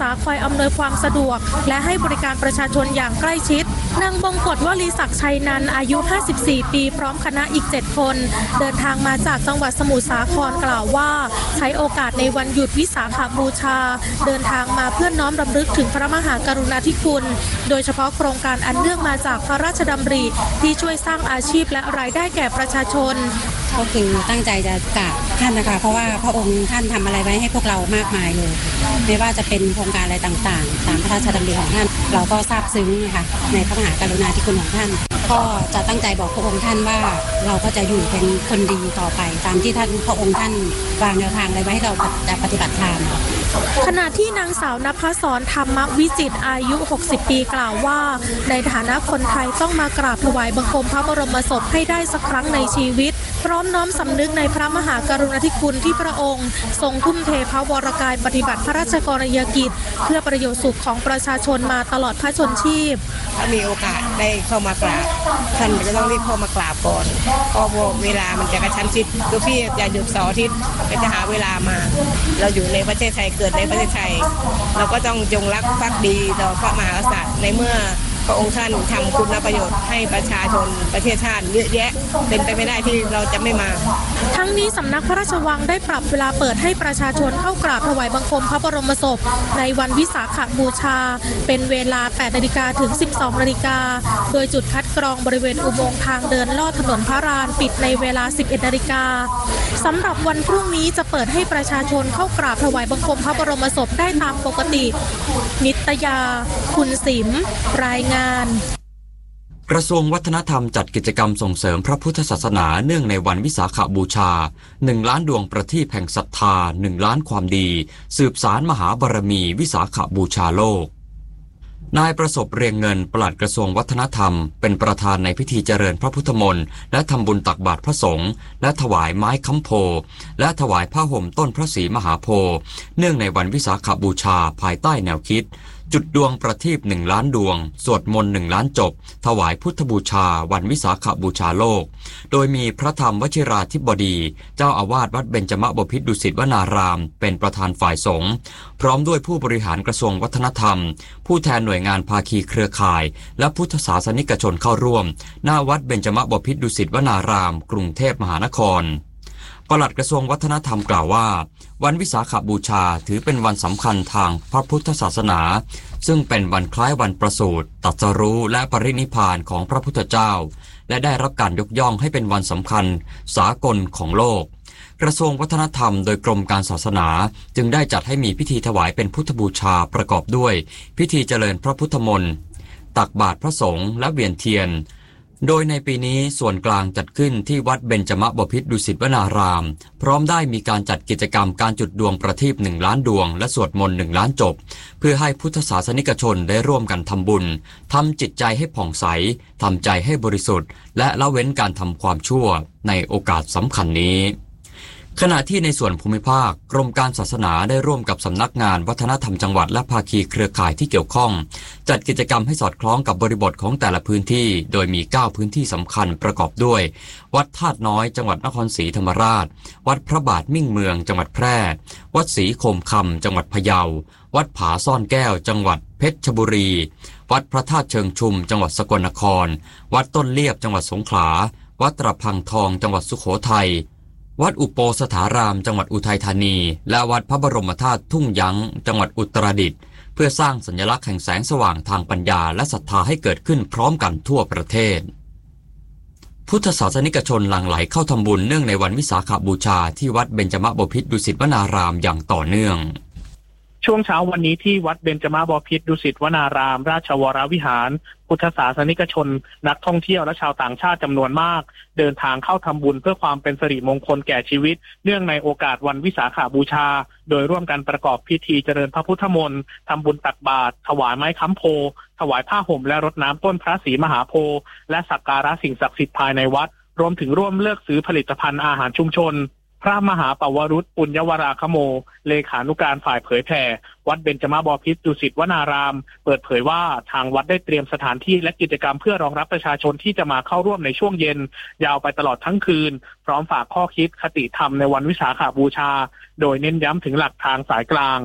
าคอยอำนวยความสะดวกและให้บริการประชาชนอย่างใกล้ชิดนางบงกฎวลีศักดิ์ชัยนันท์อายุ54ปีพร้อมคณะอีก7คนเดินทางมาจากจังหวัดสมุทรสาครกล่าวว่าใช้โอกาสในวันหยุดวิสาขบูชาเดินทางมาเพื่อน้อมรำลึกถึงพระมหากรุณาธิคุณโดยเฉพาะโครงการอันเนื่องมาจากพระราชดำริที่ช่วยสร้างอาชีพและรายได้แก่ประชาชนก็คือตั้งใจจะกราบท่านนะคะเพราะว่าพระองค์ท่านทำอะไรไว้ให้พวกเรามากมายเลยไม่ว่าจะเป็นโครงการอะไรต่างๆตามพระราชดำริของท่านเราก็ซาบซึ้งนะคะในพระมหากรุณาธิคุณของท่านก็จะตั้งใจบอกพระองค์ท่านว่าเราก็จะอยู่เป็นคนดีต่อไปตามที่ท่านพระองค์ท่านวางแนวทางอะไรไว้ให้เราปฏิบัติตามขณะที่นางสาวนภศรธรรมวิจิตรอายุ60ปีกล่าวว่าในฐานะคนไทยต้องมากราบถวายบังคมพระบรมศพให้ได้สักครั้งในชีวิตพร้อมน้อมสำนึกในพระมหากรุณาธิคุณที่พระองค์ทรงทุ่มเทพระวรกายปฏิบัติพระราชกรณียกิจเพื่อประโยชน์สุขของประชาชนมาตลอดพระชนชีพถ้ามีโอกาสได้เข้ามากราบท่านจะต้องรีบเข้ามากราบก่อนเพราะเวลามันจะกระชั้นชิดคือพี่อย่าหยุดเสาร์อาทิตย์ก็จะหาเวลามาเราอยู่ในประเทศไทยเกิดในประเทศไทยเราก็ต้องจงรักภักดีต่อพระมหากษัตริย์ในเมื่อพระองค์ท่านทำคุณประโยชน์ให้ประชาชนประเทศชาติเยอะแยะเป็นไปไม่ได้ที่เราจะไม่มาทั้งนี้สำนักพระราชวังได้ปรับเวลาเปิดให้ประชาชนเข้ากราบถวายบังคมพระบรมศพในวันวิสาขบูชาเป็นเวลา 8 นาฬิกาถึง 12 นาฬิกาโดยจุดคัดกรองบริเวณอุโมงค์ทางเดินลอดถนนพระรานปิดในเวลา 11 นาฬิกาสำหรับวันพรุ่งนี้จะเปิดให้ประชาชนเข้ากราบถวายบังคมพระบรมศพได้ตามปกตินิตยาคุณสิมรายงานกระทรวงวัฒนธรรมจัดกิจกรรมส่งเสริมพระพุทธศาสนาเนื่องในวันวิสาขบูชา1 ล้านดวงประทีปแห่งศรัทธา1 ล้านความดีสืบสารมหาบารมีวิสาขบูชาโลกนายประสบเรียงเงินปลัดกระทรวงวัฒนธรรมเป็นประธานในพิธีเจริญพระพุทธมนต์และทำบุญตักบาตรพระสงฆ์และถวายไม้ค้ำโพและถวายผ้าห่มต้นพระศรีมหาโพธิ์เนื่องในวันวิสาขบูชาภายใต้แนวคิดจุดดวงประทีป1 ล้านดวงสวดมนต์1 ล้านจบถวายพุทธบูชาวันวิสาขบูชาโลกโดยมีพระธรรมวชิราธิบดีเจ้าอาวาสวัดเบญจมบพิตรดุสิตวนารามเป็นประธานฝ่ายสงฆ์พร้อมด้วยผู้บริหารกระทรวงวัฒนธรรมผู้แทนหน่วยงานภาคีเครือข่ายและพุทธศาสนิกชนเข้าร่วมหน้าวัดเบญจมบพิตรดุสิตวนารามกรุงเทพมหานครปลัดกระทรวงวัฒนธรรมกล่าวว่าวันวิสาขบูชาถือเป็นวันสำคัญทางพระพุทธศาสนาซึ่งเป็นวันคล้ายวันประสูติตรัสรู้และปรินิพพานของพระพุทธเจ้าและได้รับการยกย่องให้เป็นวันสำคัญสากลของโลกกระทรวงวัฒนธรรมโดยกรมการศาสนาจึงได้จัดให้มีพิธีถวายเป็นพุทธบูชาประกอบด้วยพิธีเจริญพระพุทธมนต์ตักบาตรพระสงฆ์และเวียนเทียนโดยในปีนี้ส่วนกลางจัดขึ้นที่วัดเบญจมบพิตรดุสิตวนารามพร้อมได้มีการจัดกิจกรรมการจุดดวงประทีป1 ล้านดวงและสวดมนต์1 ล้านจบเพื่อให้พุทธศาสนิกชนได้ร่วมกันทำบุญทำจิตใจให้ผ่องใสทำใจให้บริสุทธิ์และละเว้นการทำความชั่วในโอกาสสำคัญนี้ขณะที่ในส่วนภูมิภาคกรมการศาสนาได้ร่วมกับสำนักงานวัฒนธรรมจังหวัดและภาคีเครือข่ายที่เกี่ยวข้องจัดกิจกรรมให้สอดคล้องกับบริบทของแต่ละพื้นที่โดยมี9พื้นที่สำคัญประกอบด้วยวัดธาตุน้อยจังหวัดนครศรีธรรมราชวัดพระบาทมิ่งเมืองจังหวัดแพร่วัดศรีโคมคำจังหวัดพะเยาวัดผาซ่อนแก้วจังหวัดเพชรบุรีวัดพระธาตุเชิงชุมจังหวัดสกลนครวัดต้นเลียบจังหวัดสงขลาวัดตระพังทองจังหวัดสุโขทัยวัดอุโปสถารามจังหวัดอุทัยธานีและวัดพระบรมธาตุทุ่งยั้งจังหวัดอุตรดิตถ์เพื่อสร้างสัญลักษณ์แห่งแสงสว่างทางปัญญาและศรัทธาให้เกิดขึ้นพร้อมกันทั่วประเทศพุทธศาสนิกชนหลั่งไหลเข้าทำบุญเนื่องในวันวิสาขบูชาที่วัดเบญจมบพิตรดุสิตวนารามอย่างต่อเนื่องช่วงเช้าวันนี้ที่วัดเบญจมบพิตรดุสิตวนารามราชวรวิหารพุทธศาสนิกชนนักท่องเที่ยวและชาวต่างชาติจำนวนมากเดินทางเข้าทำบุญเพื่อความเป็นสิริมงคลแก่ชีวิตเนื่องในโอกาสวันวิสาขบูชาโดยร่วมกันประกอบพิธีเจริญพระพุทธมนต์ทำบุญตักบาตรถวายไม้ค้ำโพถวายผ้าห่มและรดน้ำต้นพระศรีมหาโพธิ์และสักการะสิ่งศักดิ์สิทธิ์ภายในวัดรวมถึงร่วมเลือกซื้อผลิตภัณฑ์อาหารชุมชนพระมหาปวรุษปุญญวราคโมเลขานุการฝ่ายเผยแผ่วัดเบญจมบพิตรดุสิตวนารามเปิดเผยว่าทางวัดได้เตรียมสถานที่และกิจกรรมเพื่อรองรับประชาชนที่จะมาเข้าร่วมในช่วงเย็นยาวไปตลอดทั้งคืนพร้อมฝากข้อคิดคติธรรมในวันวิสาขบูชาโดยเน้นย้ำถึงหลักทางสายกลาง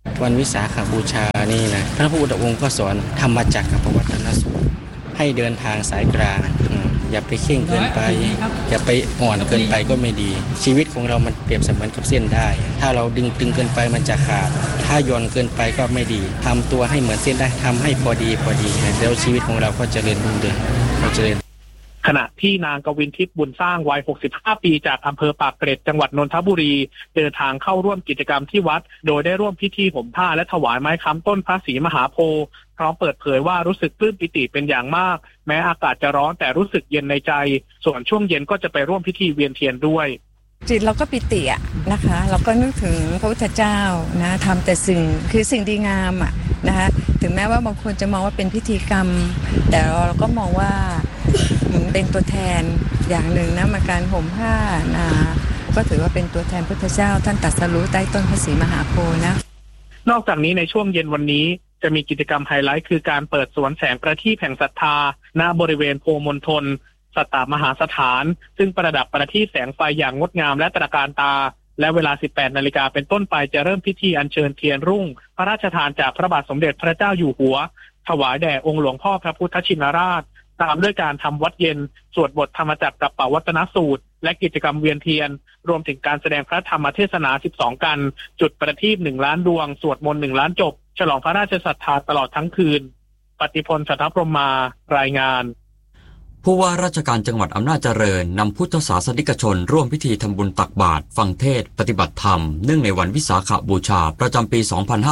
วันวิสาขบูชานี่นะพระพุทธองค์ก็สอนธรรมจักรกับวัฒนสูตรให้เดินทางสายกลางอย่าไปเข่งเกินไปอย่าไปอ่อนเกินไปก็ไม่ดีชีวิตของเรามันเปรียบเสมือนกับเส้นได้ถ้าเราดึงตึงเกินไปมันจะขาดถ้าหย่อนเกินไปก็ไม่ดีทำตัวให้เหมือนเส้นได้ทำให้พอดีแล้วชีวิตของเราก็เจริญรุ่งเรืองขณะที่นางกวินทิพย์บุญสร้างวัย 65 ปีจากอำเภอปากเกร็ดจังหวัดนนทบุรีเดินทางเข้าร่วมกิจกรรมที่วัดโดยได้ร่วมพิธีห่มผ้าและถวายไม้ค้ำต้นพระศรีมหาโพธิ์พร้อมเปิดเผยว่ารู้สึกปลื้มปิติเป็นอย่างมากแม้อากาศจะร้อนแต่รู้สึกเย็นในใจส่วนช่วงเย็นก็จะไปร่วมพิธีเวียนเทียนด้วยจิตเราก็ปิติอะนะคะเราก็นึกถึงพระพุทธเจ้านะทำแต่สิ่งดีงามอะนะคะถึงแม้ว่าบางคนจะมองว่าเป็นพิธีกรรมแต่เราก็มองว่ามันเป็นตัวแทนอย่างหนึ่งนะมาการห่มผ้านะก็ถือว่าเป็นตัวแทนพุทธเจ้าท่านตรัสรู้ใต้ต้นพระศรีมหาโพธิ์นะนอกจากนี้ในช่วงเย็นวันนี้จะมีกิจกรรมไฮไลท์คือการเปิดสวนแสงประทีปแห่งศรัทธาณบริเวณโพมณฑลสัตตมหาสถานซึ่งประดับประทีปแสงไฟอย่างงดงามและตระการตาและเวลา 18 นาฬิกาเป็นต้นไปจะเริ่มพิธีอัญเชิญเทียนรุ่งพระราชทานจากพระบาทสมเด็จพระเจ้าอยู่หัวถวายแด่องค์หลวงพ่อพระพุทธชินราชตามด้วยการทำวัดเย็นสวดบทธรรมจักรกับปวัตนสูตรและกิจกรรมเวียนเทียนรวมถึงการแสดงพระธรรมเทศนา12กันจุดประทีป1ล้านดวงสวดมนต์1ล้านจบฉลองพระราชศรัทธาตลอดทั้งคืนปฏิพล สัทธพรหมารายงานผู้ว่าราชการจังหวัดอำนาจเจริญนำพุทธศาสนิกชนร่วมพิธีทำบุญตักบาตรฟังเทศน์ปฏิบัติธรรมเนื่องในวันวิสาขบูชาประจำปี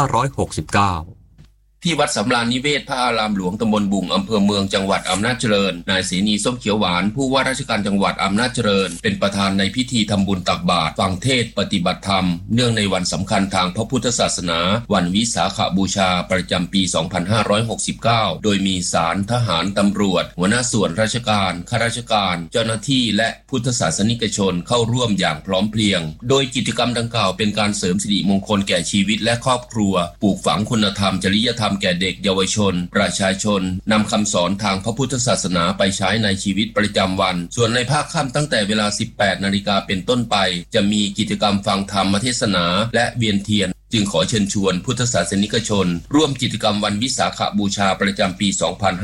2569 ที่วัดสำราญนิเวศพระอารามหลวงตำบลบุ่งอำเภอเมืองจังหวัดอำนาจเจริญนายเสนีส้มเขียวหวานผู้ว่าราชการจังหวัดอำนาจเจริญเป็นประธานในพิธีทำบุญตักบาตรฟังเทศน์ปฏิบัติธรรมเนื่องในวันสำคัญทางพระพุทธศาสนาวันวิสาขบูชาประจำปี 2569โดยมีศาลทหารตำรวจหัวหน้าส่วนราชการข้าราชการเจ้าหน้าที่และพุทธศาสนิกชนเข้าร่วมอย่างพร้อมเพรียงโดยกิจกรรมดังกล่าวเป็นการเสริมสิริมงคลแก่ชีวิตและครอบครัวปลูกฝังคุณธรรมจริยธรรมแก่เด็กเยาวชนประชาชนนำคำสอนทางพระพุทธศาสนาไปใช้ในชีวิตประจำวันส่วนในภาคค่ำตั้งแต่เวลา 18 นาฬิกาเป็นต้นไปจะมีกิจกรรมฟังธรรมเทศนาและเวียนเทียนจึงขอเชิญชวนพุทธศาสนิกชนร่วมกิจกรรมวันวิสาขบูชาประจำปี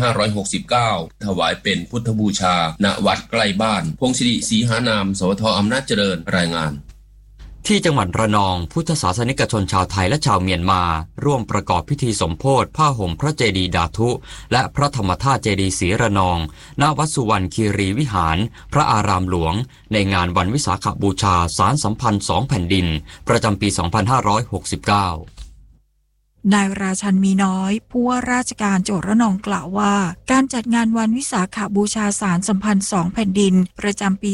2569 ถวายเป็นพุทธบูชาณวัดใกล้บ้านพงศิริศรีหานามสวทอำนาจเจริญรายงานที่จังหวัดระนองพุทธศาสนิกชนชาวไทยและชาวเมียนมาร่วมประกอบพิธีสมโภชผ้าห่มพระเจดีย์ดาทุและพระธรรมธาตุเจดีย์ศรีระนองณวัดสุวรรณคีรีวิหารพระอารามหลวงในงานวันวิสาขบูชาสารสัมพันธ์2แผ่นดินประจำปี 2569 นายราชันมีน้อยผู้ว่าราชการจังหวัดระนองกล่าวว่าการจัดงานวันวิสาขบูชาสารสัมพันธ์2แผ่นดินประจำปี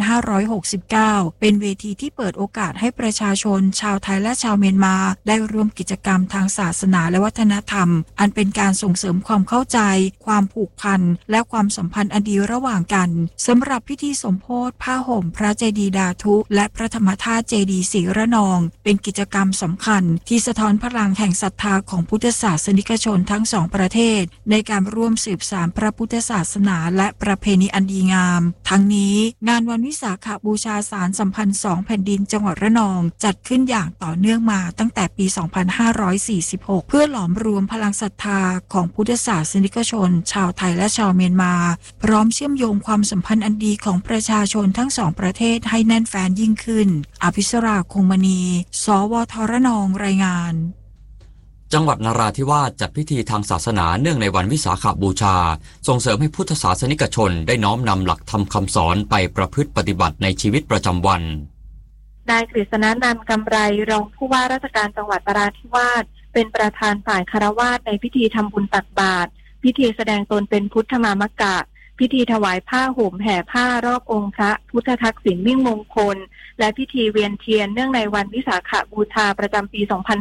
2569เป็นเวทีที่เปิดโอกาสให้ประชาชนชาวไทยและชาวเมียนมาได้ร่วมกิจกรรมทางศาสนาและวัฒนธรรมอันเป็นการส่งเสริมความเข้าใจความผูกพันและความสัมพันธ์อันดีระหว่างกันสำหรับพิธีสมโภชผ้าห่มพระเจดีย์ดาทุและพระธรรมธาตุเจดีย์ศรีระนองเป็นกิจกรรมสำคัญที่สะท้อนพลังแห่งศรัทธาของพุทธศาสนิกชนทั้งสองประเทศในการร่วมสืบสานพระพุทธศาสนาและประเพณีอันดีงามทั้งนี้งานวันวิสาขบูชาสารสัมพันธ์2แผ่นดินจังหวัดระนองจัดขึ้นอย่างต่อเนื่องมาตั้งแต่ปี 2546 เพื่อหลอมรวมพลังศรัทธาของพุทธศาสนิกชนชาวไทยและชาวเมียนมาพร้อมเชื่อมโยงความสัมพันธ์อันดีของประชาชนทั้งสองประเทศให้แน่นแฟ้นยิ่งขึ้นอภิสราคงมณีสวทระนองรายงานจังหวัดนราธิวาสจัดพิธีทางศาสนาเนื่องในวันวิสาขบูชาส่งเสริมให้พุทธศาสนิกชนได้น้อมนำหลักธรรมคำสอนไปประพฤติปฏิบัติในชีวิตประจำวันนายกฤษณนันท์กำไรรองผู้ว่าราชการจังหวัดนราธิวาสเป็นประธานฝ่ายคฤหัสถ์ในพิธีทำบุญตักบาตรพิธีแสดงตนเป็นพุทธมามกะพิธีถวายผ้าห่มแห่ผ้ารอบองค์พระพุทธทักษิณมิ่งมงคลและพิธีเวียนเทียนเนื่องในวันวิสาขบูชาประจำปี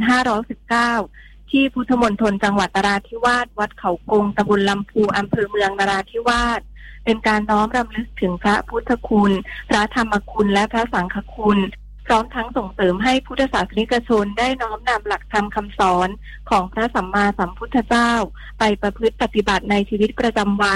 2519ที่พุทธมณฑลจังหวัดนราธิวาสวัดเขากงตำบลลำพูอำเภอเมืองนราธิวาสเป็นการน้อมรำลึกถึงพระพุทธคุณพระธรรมคุณและพระสังฆคุณพร้อมทั้งส่งเสริมให้พุทธศาสนิกชนได้น้อมนำหลักธรรมคำสอนของพระสัมมาสัมพุทธเจ้าไปประพฤติปฏิบัติในชีวิตประจำวัน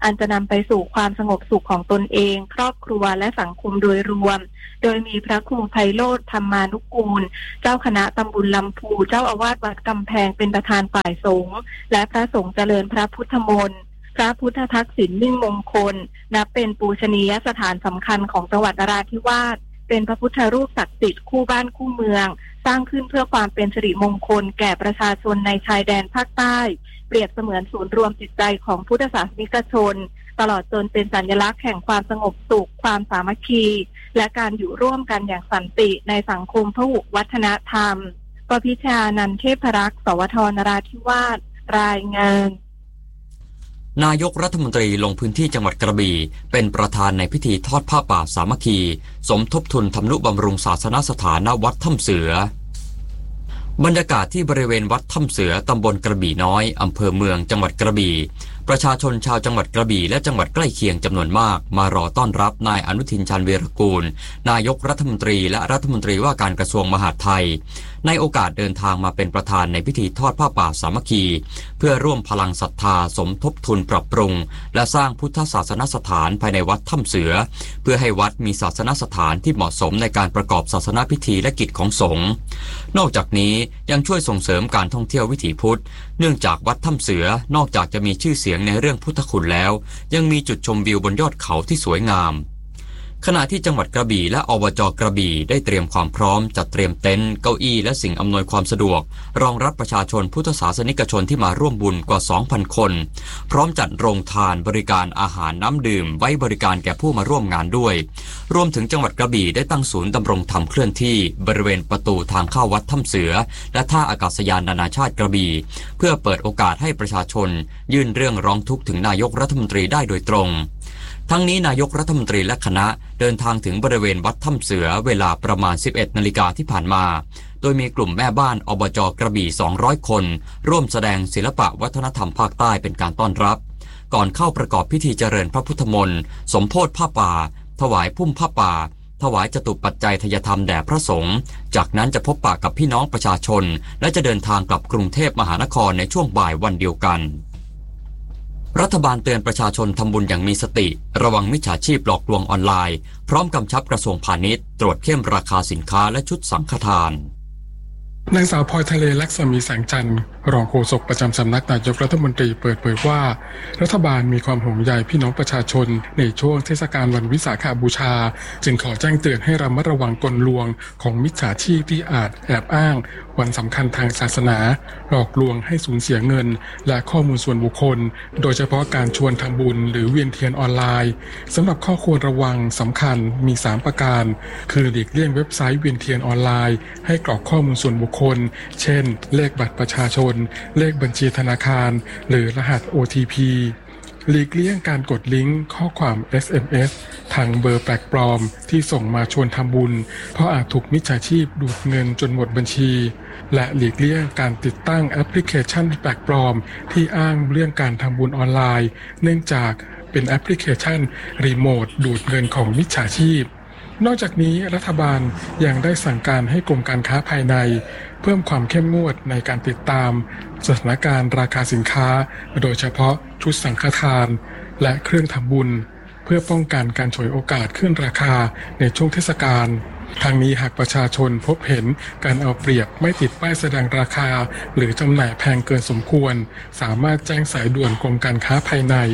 อันจะนำไปสู่ความสงบสุขของตนเองครอบครัวและสังคมโดยรวมโดยมีพระครูไพโรจน์ธรรมานุกูลเจ้าคณะตำบลลำพูเจ้าอาวาสวัดกำแพงเป็นประธานฝ่ายสงฆ์และพระสงฆ์เจริญพระพุทธมนต์พระพุทธทักษิณมิ่งมงคลนับเป็นปูชนียสถานสำคัญของจังหวัดนราธิวาสเป็นพระพุทธรูปศักดิ์สิทธิ์คู่บ้านคู่เมืองสร้างขึ้นเพื่อความเป็นสิริมงคลแก่ประชาชนในชายแดนภาคใต้เปรียบเสมือนศูนย์รวมจิตใจของพุทธศาสนิกชนตลอดจนเป็นสัญลักษณ์แห่งความสงบสุขความสามัคคีและการอยู่ร่วมกันอย่างสันติในสังคมพหุวัฒนธรรมปพิชานันเทพรักษ์สวทนราธิวาสรายงานนายกรัฐมนตรีลงพื้นที่จังหวัดกระบี่เป็นประธานในพิธีทอดผ้าป่าสามัคคีสมทบทุนทำนุบำรุงศาสนสถานณวัดถ้ำเสือบรรยากาศที่บริเวณวัดถ้ำเสือตำบลกระบี่น้อยอำเภอเมืองจังหวัดกระบี่ประชาชนชาวจังหวัดกระบี่และจังหวัดใกล้เคียงจำนวนมากมารอต้อนรับนายอนุทินชาญวีรกูลนายกรัฐมนตรีและรัฐมนตรีว่าการกระทรวงมหาดไทยในโอกาสเดินทางมาเป็นประธานในพิธีทอดผ้าป่าสามัคคีเพื่อร่วมพลังศรัทธาสมทบทุนปรับปรุงและสร้างพุทธศาสนสถานภายในวัดถ้ำเสือเพื่อให้วัดมีศาสนสถานที่เหมาะสมในการประกอบศาสนพิธีและกิจของสงฆ์นอกจากนี้ยังช่วยส่งเสริมการท่องเที่ยววิถีพุทธเนื่องจากวัดถ้ำเสือนอกจากจะมีชื่อเสียงในเรื่องพุทธคุณแล้วยังมีจุดชมวิวบนยอดเขาที่สวยงามขณะที่จังหวัดกระบี่และอบจ.กระบี่ได้เตรียมความพร้อมจัดเตรียมเต็นท์เก้าอี้และสิ่งอำนวยความสะดวกรองรับประชาชนพุทธศาสนิกชนที่มาร่วมบุญกว่า 2,000 คนพร้อมจัดโรงทานบริการอาหารน้ำดื่มไว้บริการแก่ผู้มาร่วมงานด้วยรวมถึงจังหวัดกระบี่ได้ตั้งศูนย์ดำรงธรรมเคลื่อนที่บริเวณประตูทางเข้าวัดถ้ำเสือและท่าอากาศยานนานาชาติกระบี่เพื่อเปิดโอกาสให้ประชาชนยื่นเรื่องร้องทุกข์ถึงนายกรัฐมนตรีได้โดยตรงทั้งนี้นายกรัฐมนตรีและคณะเดินทางถึงบริเวณวัดถ้ำเสือเวลาประมาณ 11 นาฬิกาที่ผ่านมาโดยมีกลุ่มแม่บ้านอบจ.กระบี่ 200 คนร่วมแสดงศิลปะวัฒนธรรมภาคใต้เป็นการต้อนรับก่อนเข้าประกอบพิธีเจริญพระพุทธมนต์สมโภชผ้าป่าถวายพุ่มผ้าป่าถวายจตุปัจจัยทายธรรมแด่พระสงฆ์จากนั้นจะพบปะกับพี่น้องประชาชนและจะเดินทางกลับกรุงเทพมหานครในช่วงบ่ายวันเดียวกันรัฐบาลเตือนประชาชนทำบุญอย่างมีสติระวังมิจฉาชีพหลอกลวงออนไลน์พร้อมกำชับกระทรวงพาณิชย์ตรวจเข้มราคาสินค้าและชุดสังฆทานนางสาวพลอยทะเลลักษมีแสงจันทร์รองโฆษกประจำสำนักนายกรัฐมนตรีเปิดเผยว่ารัฐบาลมีความห่วงใยพี่น้องประชาชนในช่วงเทศกาลวันวิสาขบูชาจึงขอแจ้งเตือนให้ระมัดระวังกลลวงของมิจฉาชีพที่อาจแอบอ้างวันสำคัญทางศาสนาหลอกลวงให้สูญเสียเงินและข้อมูลส่วนบุคคลโดยเฉพาะการชวนทำบุญหรือเวียนเทียนออนไลน์สำหรับข้อควรระวังสำคัญมี3ประการคือหลีกเลี่ยงเว็บไซต์เวียนเทียนออนไลน์ให้กรอกข้อมูลส่วนบุคคลเช่นเลขบัตรประชาชนเลขบัญชีธนาคารหรือรหัส OTP หลีกเลี่ยงการกดลิงก์ข้อความ SMS ทางเบอร์แปลกปลอมที่ส่งมาชวนทำบุญเพราะอาจถูกมิจฉาชีพดูดเงินจนหมดบัญชีและหลีกเลี่ยงการติดตั้งแอปพลิเคชันแปลกปลอมที่อ้างเรื่องการทำบุญออนไลน์เนื่องจากเป็นแอปพลิเคชันรีโมทดูดเงินของมิจฉาชีพนอกจากนี้รัฐบาลยังได้สั่งการให้กรมการค้าภายในเพิ่มความเข้มงวดในการติดตามสถานการณ์ราคาสินค้าโดยเฉพาะชุดสังฆทานและเครื่องทำบุญเพื่อป้องกันการฉวยโอกาสขึ้นราคาในช่วงเทศกาลทางนี้หากประชาชนพบเห็นการเอาเปรียบไม่ติดป้ายแสดงราคาหรือจำหน่ายแพงเกินสมควรสามารถแจ้งสายด่วนกรมการค้าภายใน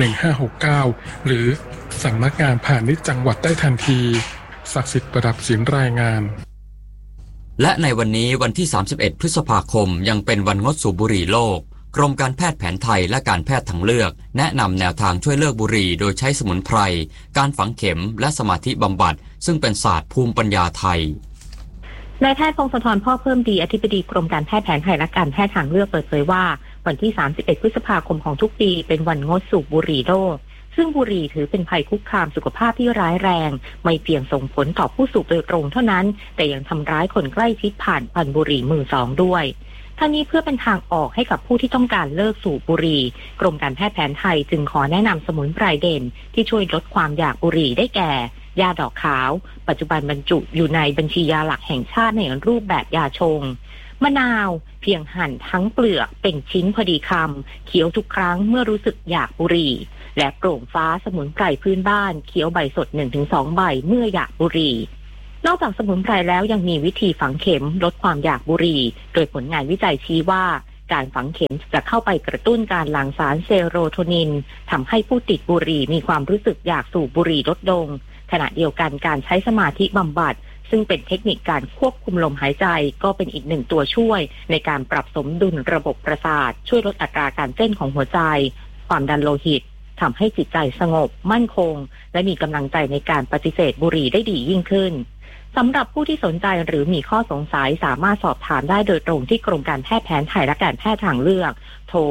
1569หรือสำนักงานพาณิชย์จังหวัดได้ทันทีศักดิ์สิทธิ์ประดับศิลป์รายงานและในวันนี้วันที่31พฤษภาคมยังเป็นวันงดสูบบุหรี่โลกกรมการแพทย์แผนไทยและการแพทย์ทางเลือกแนะนำแนวทางช่วยเลิกบุหรี่โดยใช้สมุนไพรการฝังเข็มและสมาธิบำบัดซึ่งเป็นศาสตร์ภูมิปัญญาไทยนายแพทย์พงศธรพ่อเพิ่มดีอธิบดีกรมการแพทย์แผนไทยและการแพทย์ทางเลือกเปิดเผยว่าวันที่31พฤษภาคมของทุกปีเป็นวันงดสูบบุหรี่โลกซึ่งบุหรี่ถือเป็นภัยคุกคามสุขภาพที่ร้ายแรงไม่เพียงส่งผลต่อผู้สูบโดยตรงเท่านั้นแต่ยังทำร้ายคนใกล้ชิดผ่านควันบุหรี่มือสองด้วยทั้งนี้เพื่อเป็นทางออกให้กับผู้ที่ต้องการเลิกสูบบุหรี่กรมการแพทย์แผนไทยจึงขอแนะนำสมุนไพรเด่นที่ช่วยลดความอยากบุหรี่ได้แก่ยาดอกขาวปัจจุบันบรรจุอยู่ในบัญชียาหลักแห่งชาติในรูปแบบยาชงมะนาวเพียงหั่นทั้งเปลือกเป็นชิ้นพอดีคำเคี้ยวทุกครั้งเมื่อรู้สึกอยากบุหรี่และโปร่งฟ้าสมุนไพรพื้นบ้านเคี้ยวใบสด 1-2 ใบเมื่ออยากบุหรี่นอกจากสมุนไพรแล้วยังมีวิธีฝังเข็มลดความอยากบุหรี่โดยผลงานวิจัยชี้ว่าการฝังเข็มจะเข้าไปกระตุ้นการหลั่งสารเซโรโทนินทำให้ผู้ติดบุหรี่มีความรู้สึกอยากสูบบุหรี่ลดลงขณะเดียวกันการใช้สมาธิบำบัดซึ่งเป็นเทคนิคการควบคุมลมหายใจก็เป็นอีกหนึ่งตัวช่วยในการปรับสมดุลระบบประสาทช่วยลดอัตราการเต้นของหัวใจความดันโลหิตทำให้จิตใจสงบมั่นคงและมีกำลังใจในการปฏิเสธบุหรี่ได้ดียิ่งขึ้นสำหรับผู้ที่สนใจหรือมีข้อสงสัยสามารถสอบถามได้โดยตรงที่กรมการแพทย์แผนไทยและการแพทย์ทางเลือกโทร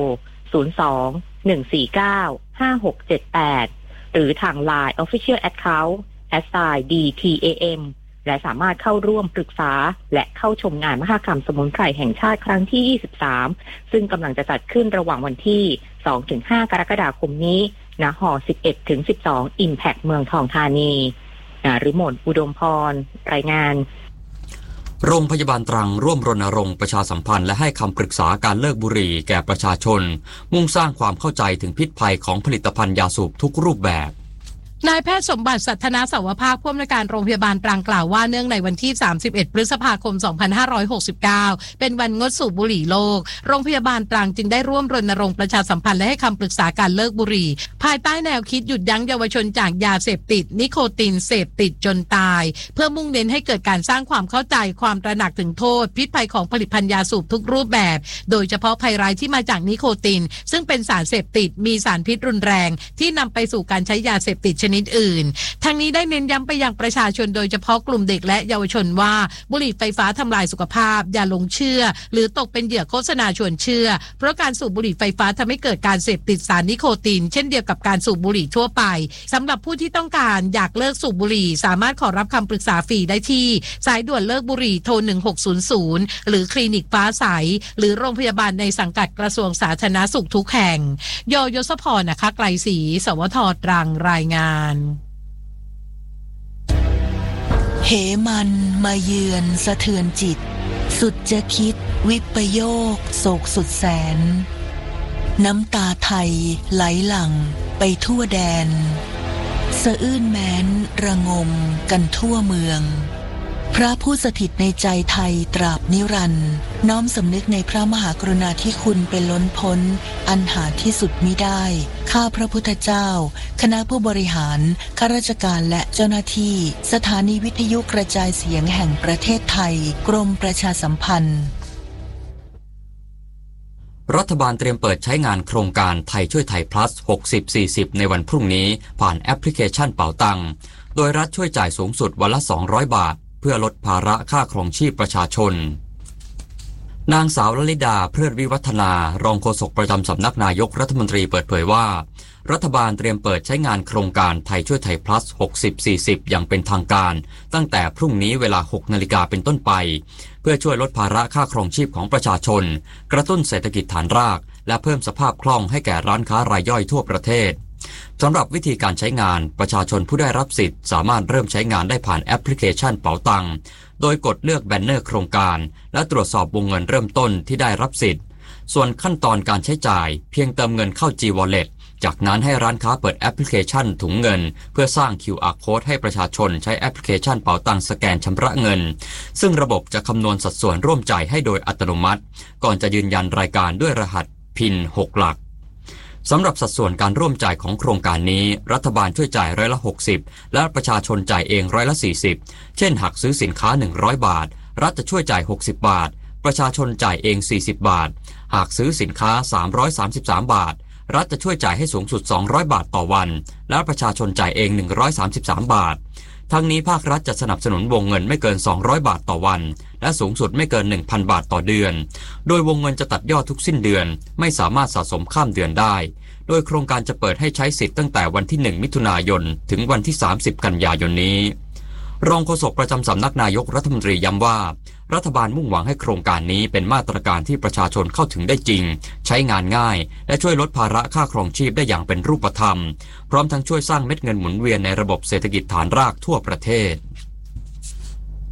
02-149-5678 หรือทาง LINE Official Account @DTAM และสามารถเข้าร่วมปรึกษาและเข้าชมงานมหกรรมสมุนไพรแห่งชาติครั้งที่ 23 ซึ่งกำลังจะจัดขึ้นระหว่างวันที่ 2-5 กรกฎาคมนี้ณ หอ 11-12 Impact เมืองทองธานีฤมล อุดมพรรายงานโรงพยาบาลตรังร่วมรณรงค์ประชาสัมพันธ์และให้คำปรึกษาการเลิกบุหรี่แก่ประชาชนมุ่งสร้างความเข้าใจถึงพิษภัยของผลิตภัณฑ์ยาสูบทุกรูปแบบนายแพทย์สมบัติสัทธนาสาวภาคผู้อำนวยการโรงพยาบาลตรังกล่าวว่าเนื่องในวันที่31พฤษภาคม2569เป็นวันงดสูบบุหรี่โลกโรงพยาบาลตรังจึงได้ร่วมรณรงค์ประชาสัมพันธ์และให้คำปรึกษาการเลิกบุหรี่ภายใต้แนวคิดหยุดยั้งเยาวชนจากยาเสพติดนิโคตินเสพติดจนตายเพื่อมุ่งเน้นให้เกิดการสร้างความเข้าใจความตระหนักถึงโทษพิษภัยของผลิตภัณฑ์ยาสูบทุกรูปแบบโดยเฉพาะภัยร้ายที่มาจากนิโคตินซึ่งเป็นสารเสพติดมีสารพิษรุนแรงที่นำไปสู่การใช้ยาเสพติดชนิดอื่นทางนี้ได้เน้นย้ำไปยังประชาชนโดยเฉพาะกลุ่มเด็กและเยาวชนว่าบุหรี่ไฟฟ้าทำลายสุขภาพอย่าหลงเชื่อหรือตกเป็นเหยื่อโฆษณาชวนเชื่อเพราะการสูบบุหรี่ไฟฟ้าทำให้เกิดการเสพติดสารนิโคตินเช่นเดียวกับการสูบบุหรี่ทั่วไปสำหรับผู้ที่ต้องการอยากเลิกสูบบุหรี่สามารถขอรับคำปรึกษาฟรีได้ที่สายด่วนเลิกบุหรี่โทร1600หรือคลินิกฟ้าใสหรือโรงพยาบาลในสังกัดกระทรวงสาธารณสุขทุกแห่งยศพรนะคะไกลศรีสวทตรังรายงานเหมันมาเยือนสะเทือนจิตสุดจะคิดวิปโยคโศกสุดแสนน้ำตาไทยไหลหลั่งไปทั่วแดนสะอื้นแม้นระงมกันทั่วเมืองพระผู้สถิตในใจไทยตราบนิรันดร์น้อมสำนึกในพระมหากรุณาธิคุณเป็นล้นพ้นอันหาที่สุดมิได้ข้าพระพุทธเจ้าคณะผู้บริหารข้าราชการและเจ้าหน้าที่สถานีวิทยุกระจายเสียงแห่งประเทศไทยกรมประชาสัมพันธ์รัฐบาลเตรียมเปิดใช้งานโครงการไทยช่วยไทย plus 60-40 ในวันพรุ่งนี้ผ่านแอปพลิเคชันเป๋าตังค์โดยรัฐช่วยจ่ายสูงสุดวันละ200 บาทเพื่อลดภาระค่าครองชีพประชาชนนางสาวลลิดาเพลิดวิวัฒนารองโฆษกประจำสำนักนายกรัฐมนตรีเปิดเผยว่ารัฐบาลเตรียมเปิดใช้งานโครงการไทยช่วยไทย plus 60-40 อย่างเป็นทางการตั้งแต่พรุ่งนี้เวลา 6 นาฬิกาเป็นต้นไปเพื่อช่วยลดภาระค่าครองชีพของประชาชนกระตุ้นเศรษฐกิจฐานรากและเพิ่มสภาพคล่องให้แก่ร้านค้ารายย่อยทั่วประเทศสำหรับวิธีการใช้งานประชาชนผู้ได้รับสิทธิ์สามารถเริ่มใช้งานได้ผ่านแอปพลิเคชันเป๋าตังค์โดยกดเลือกแบนเนอร์โครงการและตรวจสอบวงเงินเริ่มต้นที่ได้รับสิทธิ์ส่วนขั้นตอนการใช้จ่ายเพียงเติมเงินเข้า G-Wallet จากนั้นให้ร้านค้าเปิดแอปพลิเคชันถุงเงินเพื่อสร้าง QR Code ให้ประชาชนใช้แอปพลิเคชันเป๋าตังค์สแกนชำระเงินซึ่งระบบจะคำนวณสัดส่วนร่วมจ่ายให้โดยอัตโนมัติก่อนจะยืนยันรายการด้วยรหัส PIN 6 หลักสำหรับสัดส่วนการร่วมจ่ายของโครงการนี้รัฐบาลช่วยจ่าย60%และประชาชนจ่ายเอง40%เช่นหากซื้อสินค้า100 บาทรัฐจะช่วยจ่าย60 บาทประชาชนจ่ายเอง40 บาทหากซื้อสินค้า333 บาทรัฐจะช่วยจ่ายให้สูงสุด200 บาทต่อวันและประชาชนจ่ายเอง133 บาททั้งนี้ภาครัฐจะสนับสนุนวงเงินไม่เกิน200 บาทต่อวันและสูงสุดไม่เกิน 1,000 บาทต่อเดือนโดยวงเงินจะตัดยอดทุกสิ้นเดือนไม่สามารถสะสมข้ามเดือนได้โดยโครงการจะเปิดให้ใช้สิทธิ์ตั้งแต่วันที่1มิถุนายนถึงวันที่30กันยายนนี้รองโฆษกประจำสำนักนายกรัฐมนตรีย้ำว่ารัฐบาลมุ่งหวังให้โครงการนี้เป็นมาตรการที่ประชาชนเข้าถึงได้จริงใช้งานง่ายและช่วยลดภาระค่าครองชีพได้อย่างเป็นรูปธรรมพร้อมทั้งช่วยสร้างเม็ดเงินหมุนเวียนในระบบเศรษฐกิจฐานรากทั่วประเทศ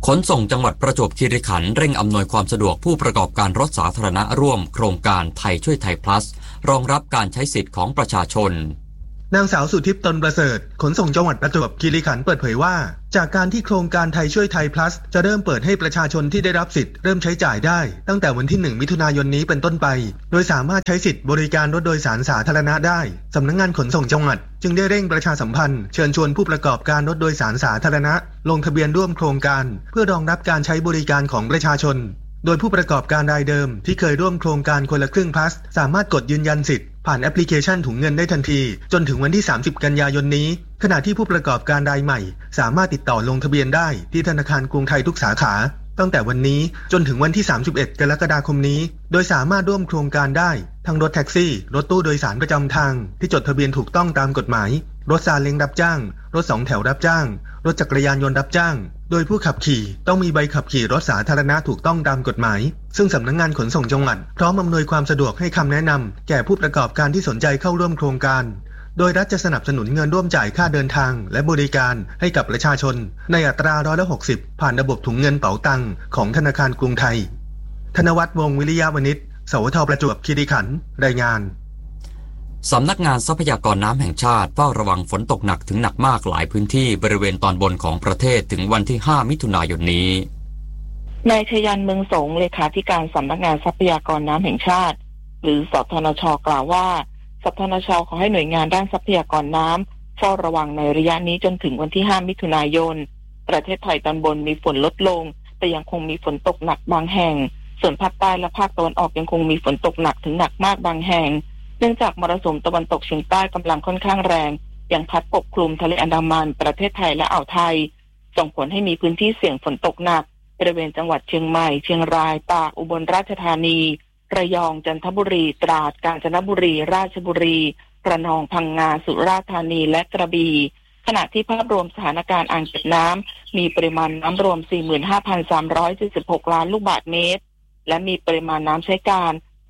ขนส่งจังหวัดประจวบคีรีขันธ์เร่งอำนวยความสะดวกผู้ประกอบการรถสาธารณะร่วมโครงการไทยช่วยไทย plus รองรับการใช้สิทธิ์ของประชาชนนางสาวสุทิพย์ตนประเสริฐขนส่งจังหวัดประจวบคีรีขันธ์เปิดเผยว่าจากการที่โครงการไทยช่วยไทย plus จะเริ่มเปิดให้ประชาชนที่ได้รับสิทธิ์เริ่มใช้จ่ายได้ตั้งแต่วันที่1มิถุนายนนี้เป็นต้นไปโดยสามารถใช้สิทธิ์บริการรถโดยสารสาธารณะได้สำนักงานขนส่งจังหวัดจึงได้เร่งประชาสัมพันธ์เชิญชวนผู้ประกอบการรถโดยสารสาธารณะลงทะเบียนร่วมโครงการเพื่อรองรับการใช้บริการของประชาชนโดยผู้ประกอบการรายเดิมที่เคยร่วมโครงการคนละครึ่ง plus สามารถกดยืนยันสิทธิ์ผ่านแอปพลิเคชันถุงเงินได้ทันทีจนถึงวันที่30กันยายนนี้ขณะที่ผู้ประกอบการรายใหม่สามารถติดต่อลงทะเบียนได้ที่ธนาคารกรุงไทยทุกสาขาตั้งแต่วันนี้จนถึงวันที่31กรกฎาคมนี้โดยสามารถร่วมโครงการได้ทั้งรถแท็กซี่รถตู้โดยสารประจำทางที่จดทะเบียนถูกต้องตามกฎหมายรถซาเล้งรับจ้างรถ2แถวรับจ้างรถจักรยานยนต์รับจ้างโดยผู้ขับขี่ต้องมีใบขับขี่รถสาธารณะถูกต้องตามกฎหมายซึ่งสำนักงานขนส่งจังหวัดพร้อมอำนวยความสะดวกให้คำแนะนำแก่ผู้ประกอบการที่สนใจเข้าร่วมโครงการโดยรัฐจะสนับสนุนเงินร่วมจ่ายค่าเดินทางและบริการให้กับประชาชนในอัตรา160%ผ่านระบบถุงเงินเป๋าตังค์ของธนาคารกรุงไทยธนวัฒน์วงศ์วิริยะวณิชสวท.ประจวบคีรีขันธ์รายงานสำนักงานทรัพยากรน้ำแห่งชาติเฝ้าระวังฝนตกหนักถึงหนักมากหลายพื้นที่บริเวณตอนบนของประเทศถึงวันที่5มิถุนายนนี้นายชยันเมืองสงเลขาธิการสำนักงานทรัพยากรน้ำแห่งชาติหรือสทนช.กล่าวว่าสทนช.ขอให้หน่วยงานด้านทรัพยากรน้ำเฝ้าระวังในระยะนี้จนถึงวันที่5มิถุนายนประเทศไทยตอนบนมีฝนลดลงแต่ยังคงมีฝนตกหนักบางแห่งส่วนภาคใต้และภาคตะวันออกยังคงมีฝนตกหนักถึงหนักมากบางแห่งเนื่องจากมรสุมตะวันตกเฉียงใต้กำลังค่อนข้างแรงยังพัดปกคลุมทะเลอันดามันประเทศไทยและอ่าวไทยส่งผลให้มีพื้นที่เสี่ยงฝนตกหนักบริเวณจังหวัดเชียงใหม่เชียงรายตากอุบลราชธานีระยองจันทบุรีตราดกาญจนบุรีราชบุรีระนองพังงาสุราษฎร์ธานีและกระบี่ขณะที่ภาพรวมสถานการณ์อ่างเก็บน้ำมีปริมาณน้ำรวม 45,376 ล้านลูกบาศก์เมตรและมีปริมาณน้ำใช้การ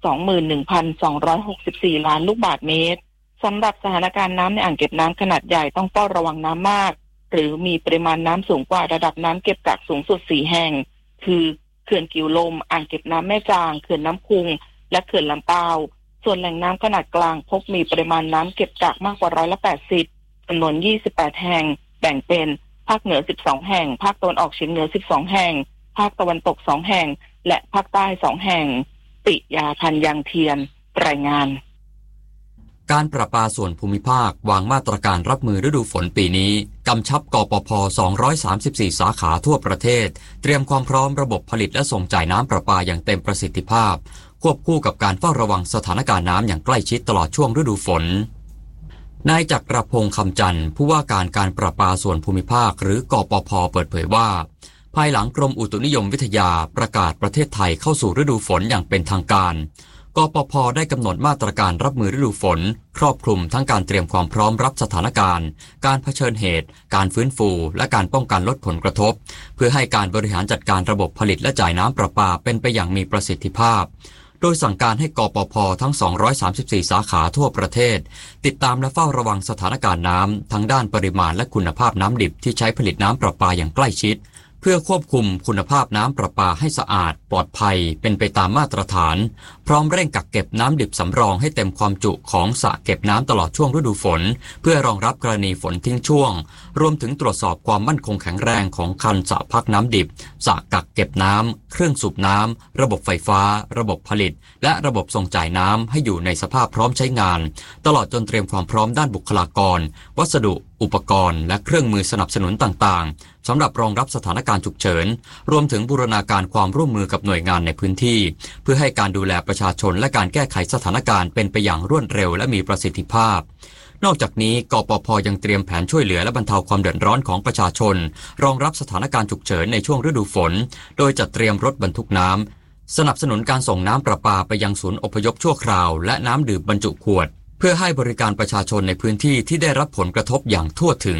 21,264 ล้านลูกบาศก์เมตรสำหรับสถานการณ์น้ำในอ่างเก็บน้ำขนาดใหญ่ต้องเฝ้าระวังน้ำมากหรือมีปริมาณน้ำสูงกว่าระดับน้ำเก็บกักสูงสุด4แห่งคือเขื่อนกิวลมอ่างเก็บน้ำแม่จางเขื่อนน้ำพุงและเขื่อนลำปาวส่วนแหล่งน้ำขนาดกลางพบมีปริมาณน้ำเก็บกักมากกว่า80%จำนวน28แห่งแบ่งเป็นภาคเหนือ12แห่งภาคตะวันออกเฉียงเหนือ12แห่งภาคตะวันตก2แห่งและภาคใต้2แห่งปิยาพันธ์ยังเทียนรายงานการประปาส่วนภูมิภาควางมาตรการรับมือฤดูฝนปีนี้กำชับกปภ234สาขาทั่วประเทศเตรียมความพร้อมระบบผลิตและส่งจ่ายน้ำประปาอย่างเต็มประสิทธิภาพควบคู่กับการเฝ้าระวังสถานการณ์น้ำอย่างใกล้ชิดตลอดช่วงฤดูฝนนายจักรพงษ์คำจันทร์ผู้ว่าการประปาส่วนภูมิภาคหรือกปภเปิดเผยว่าภายหลังกรมอุตุนิยมวิทยาประกาศประเทศไทยเข้าสู่ฤดูฝนอย่างเป็นทางการกปภได้กำหนดมาตรการรับมือฤดูฝนครอบคลุมทั้งการเตรียมความพร้อมรับสถานการณ์การเผชิญเหตุการฟื้นฟูและการป้องกันลดผลกระทบเพื่อให้การบริหารจัดการระบบผลิตและจ่ายน้ำประปาเป็นไปอย่างมีประสิทธิภาพโดยสั่งการให้กปภทั้ง234สาขาทั่วประเทศติดตามและเฝ้าระวังสถานการณ์น้ำทั้งด้านปริมาณและคุณภาพน้ำดิบที่ใช้ผลิตน้ำประปาอย่างใกล้ชิดเพื่อควบคุมคุณภาพน้ำประปาให้สะอาดปลอดภัยเป็นไปตามมาตรฐานพร้อมเร่งกักเก็บน้ำดิบสำรองให้เต็มความจุของสระเก็บน้ำตลอดช่วงฤดูฝนเพื่อรองรับกรณีฝนทิ้งช่วงรวมถึงตรวจสอบความมั่นคงแข็งแรงของคันสระพักน้ำดิบสระกักเก็บน้ำเครื่องสูบน้ำระบบไฟฟ้าระบบผลิตและระบบส่งจ่ายน้ำให้อยู่ในสภาพพร้อมใช้งานตลอดจนเตรียมความพร้อมด้านบุคลากรวัสดุอุปกรณ์และเครื่องมือสนับสนุนต่างๆสำหรับรองรับสถานการณ์ฉุกเฉินรวมถึงบูรณาการความร่วมมือกับหน่วยงานในพื้นที่เพื่อให้การดูแลประชาชนและการแก้ไขสถานการณ์เป็นไปอย่างรวดเร็วและมีประสิทธิภาพนอกจากนี้กปภ.ยังเตรียมแผนช่วยเหลือและบรรเทาความเดือดร้อนของประชาชนรองรับสถานการณ์ฉุกเฉินในช่วงฤดูฝนโดยจัดเตรียมรถบรรทุกน้ำสนับสนุนการส่งน้ำประปาไปยังศูนย์อพยพชั่วคราวและน้ำดื่มบรรจุขวดเพื่อให้บริการประชาชนในพื้นที่ที่ได้รับผลกระทบอย่างทั่วถึง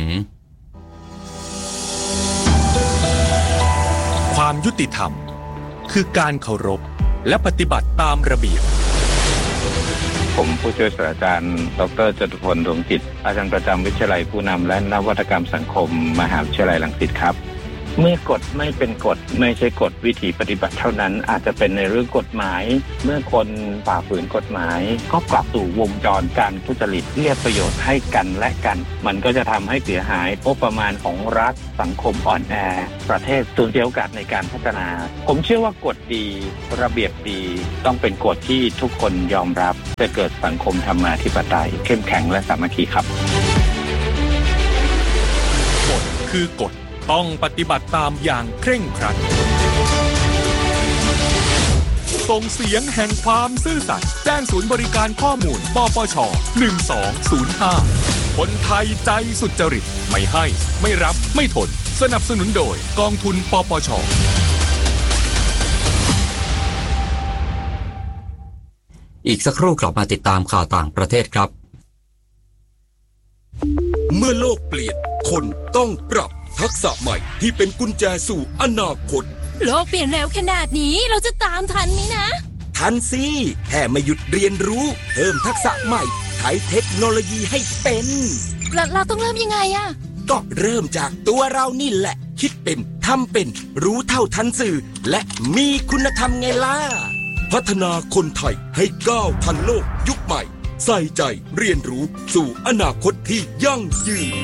ความยุติธรรมคือการเคารพและปฏิบัติตามระเบียบผมผู้ช่วยศาสตราจารย์ดร.จตุพล ดวงจิตอาจารย์ประจำวิทยาลัยผู้นำและนวัตกรรมสังคมมหาวิทยาลัยรังสิตครับเมื่อกฎไม่เป็นกฎไม่ใช่กฎวิธีปฏิบัติเท่านั้นอาจจะเป็นในเรื่องกฎหมายเมื่อคนฝ่าฝืนกฎหมายก็กลับสู่วงจรการทุจริตเรียกประโยชน์ให้กันและกันมันก็จะทำให้เสียหายงบประมาณของรัฐสังคมอ่อนแอประเทศสูญเสียโอกาสในการพัฒนาผมเชื่อว่ากฎดีระเบียบดีต้องเป็นกฎที่ทุกคนยอมรับจะเกิดสังคมธรรมาธิปไตยเข้มแข็งและสามัคคีครับกฎคือกฎต้องปฏิบัติตามอย่างเคร่งครัดส่งเสียงแห่งความซื่อสัตย์แจ้งศูนย์บริการข้อมูลปปช1205คนไทยใจสุจริตไม่ให้ไม่รับไม่ทนสนับสนุนโดยกองทุนปปชอีกสักครู่กลับมาติดตามข่าวต่างประเทศครับเมื่อโลกเปลี่ยนคนต้องปรับทักษะใหม่ที่เป็นกุญแจสู่อนาคตโลกเปลี่ยนเร็วขนาดนี้เราจะตามทันไหมนะทันสิแค่ไม่หยุดเรียนรู้เพิ่มทักษะใหม่ใช้เทคโนโลยีให้เป็นเราต้องเริ่มยังไงอะก็เริ่มจากตัวเรานี่แหละคิดเป็นทำเป็นรู้เท่าทันสื่อและมีคุณธรรมไงล่ะพัฒนาคนไทยให้ก้าวทันโลกยุคใหม่ใส่ใจเรียนรู้สู่อนาคตที่ยั่งยืน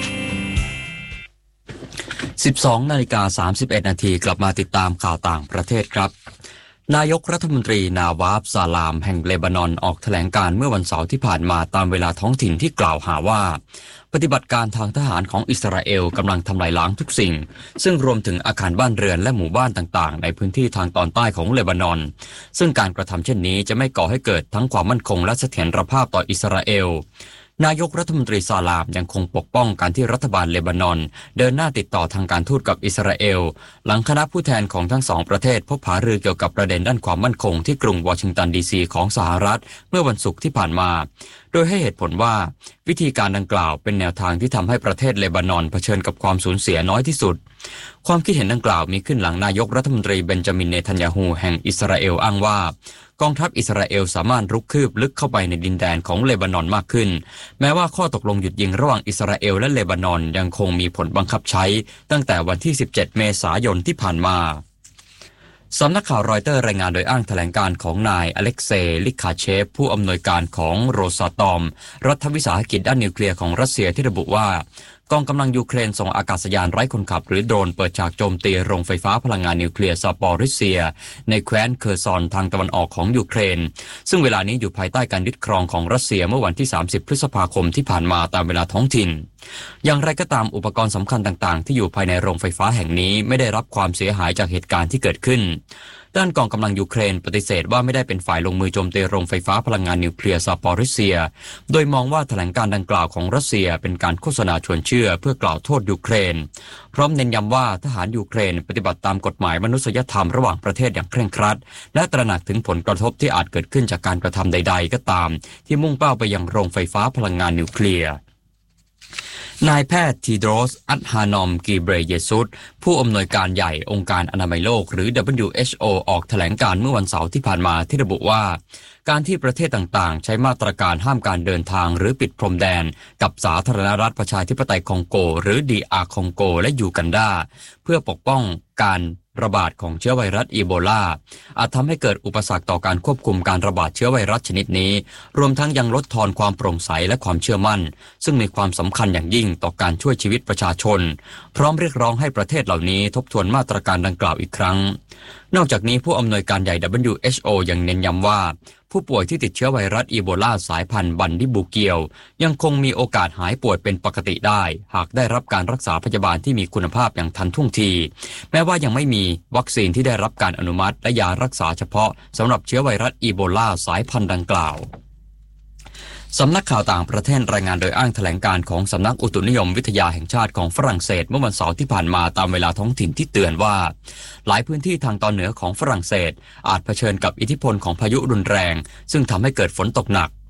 12:31 นาทีกลับมาติดตามข่าวต่างประเทศครับนายกรัฐมนตรีนาวาฟซาลามแห่งเลบานอนออกแถลงการเมื่อวันเสาร์ที่ผ่านมาตามเวลาท้องถิ่นที่กล่าวหาว่าปฏิบัติการทางทหารของอิสราเอลกำลังทำลายล้างทุกสิ่งซึ่งรวมถึงอาคารบ้านเรือนและหมู่บ้านต่างๆในพื้นที่ทางตอนใต้ของเลบานอนซึ่งการกระทำเช่นนี้จะไม่ก่อให้เกิดทั้งความมั่นคงและเสถียรภาพต่ออิสราเอลนายกรัฐมนตรีซาลามยังคงปกป้องการที่รัฐบาลเลบานอนเดินหน้าติดต่อทางการทูตกับอิสราเอลหลังคณะผู้แทนของทั้งสองประเทศพบหารือเกี่ยวกับประเด็นด้านความมั่นคงที่กรุงวอชิงตันดีซีของสหรัฐเมื่อวันศุกร์ที่ผ่านมาโดยให้เหตุผลว่าวิธีการดังกล่าวเป็นแนวทางที่ทำให้ประเทศเลบานอนเผชิญกับความสูญเสียน้อยที่สุดความคิดเห็นดังกล่าวมีขึ้นหลังนายกรัฐมนตรีเบนจามินเนทันยาฮูแห่งอิสราเอลอ้างว่ากองทัพอิสราเอลสามารถรุกคืบลึกเข้าไปในดินแดนของเลบานอนมากขึ้นแม้ว่าข้อตกลงหยุดยิงระหว่างอิสราเอลและเลบานอนยังคงมีผลบังคับใช้ตั้งแต่วันที่17 เมษายนที่ผ่านมาสำนักข่าวรอยเตอร์รายงานโดยอ้างแถลงการของนายอเล็กเซย์ลิคาเชฟผู้อำนวยการของโรซาตอมรัฐวิสาหกิจด้านนิวเคลียร์ของรัสเซียที่ระบุว่ากองกำลังยูเครนส่งอากาศยานไร้คนขับหรือโดรนเปิดฉากโจมตีโรงไฟฟ้าพลังงานนิวเคลียร์ซาปอริเซียในแคว้นเคอร์ซอนทางตะวันออกของยูเครนซึ่งเวลานี้อยู่ภายใต้การยึดครองของรัสเซียเมื่อวันที่30 พฤษภาคมที่ผ่านมาตามเวลาท้องถิ่นอย่างไรก็ตามอุปกรณ์สำคัญต่างๆที่อยู่ภายในโรงไฟฟ้าแห่งนี้ไม่ได้รับความเสียหายจากเหตุการณ์ที่เกิดขึ้นด้านกองกำลังยูเครนปฏิเสธว่าไม่ได้เป็นฝ่ายลงมือโจมตีโรงไฟฟ้าพลังงานนิวเคลียร์ซาปอริเซียโดยมองว่าแถลงการดังกล่าวของรัสเซียเป็นการโฆษณาชวนเชื่อเพื่อกล่าวโทษยูเครนพร้อมเน้นย้ำว่าทหารยูเครนปฏิบัติตามกฎหมายมนุษยธรรมระหว่างประเทศอย่างเคร่งครัดและตระหนักถึงผลกระทบที่อาจเกิดขึ้นจากการกระทำใดๆก็ตามที่มุ่งเป้าไปยังโรงไฟฟ้าพลังงานนิวเคลียร์นายแพทย์ทีโดรส อัดฮานอม กีเบรเยซุสผู้อำนวยการใหญ่องค์การอนามัยโลกหรือ WHO ออกแถลงการเมื่อวันเสาร์ที่ผ่านมาที่ระบุว่าการที่ประเทศต่างๆใช้มาตรการห้ามการเดินทางหรือปิดพรมแดนกับสาธารณรัฐประชาธิปไตยคองโกหรือ DR คองโกและยูกันดาเพื่อปกป้องการระบาดของเชื้อไวรัสอีโบลาอาจทำให้เกิดอุปสรรคต่อการควบคุมการระบาดเชื้อไวรัสชนิดนี้รวมทั้งยังลดทอนความโปร่งใสและความเชื่อมั่นซึ่งมีความสำคัญอย่างยิ่งต่อการช่วยชีวิตประชาชนพร้อมเรียกร้องให้ประเทศเหล่านี้ทบทวนมาตรการดังกล่าวอีกครั้งนอกจากนี้ผู้อำนวยการใหญ่ WHO ยังเน้นย้ำว่าผู้ป่วยที่ติดเชื้อไวรัสอีโบลาสายพันธุ์บันดิบูเกียวยังคงมีโอกาสหายป่วยเป็นปกติได้หากได้รับการรักษาพยาบาลที่มีคุณภาพอย่างทันท่วงทีแม้ว่ายังไม่มีวัคซีนที่ได้รับการอนุมัติและยารักษาเฉพาะสำหรับเชื้อไวรัสอีโบลาสายพันธุ์ดังกล่าวสำนักข่าวต่างประเทศรายงานโดยอ้างแถลงการของสำนักอุตุนิยมวิทยาแห่งชาติของฝรั่งเศสเมื่อวันเสาร์ที่ผ่านมาตามเวลาท้องถิ่นที่เตือนว่าหลายพื้นที่ทางตอนเหนือของฝรั่งเศสอาจเผชิญกับอิทธิพลของพายุรุนแรงซึ่งทำให้เกิดฝนตกหนัก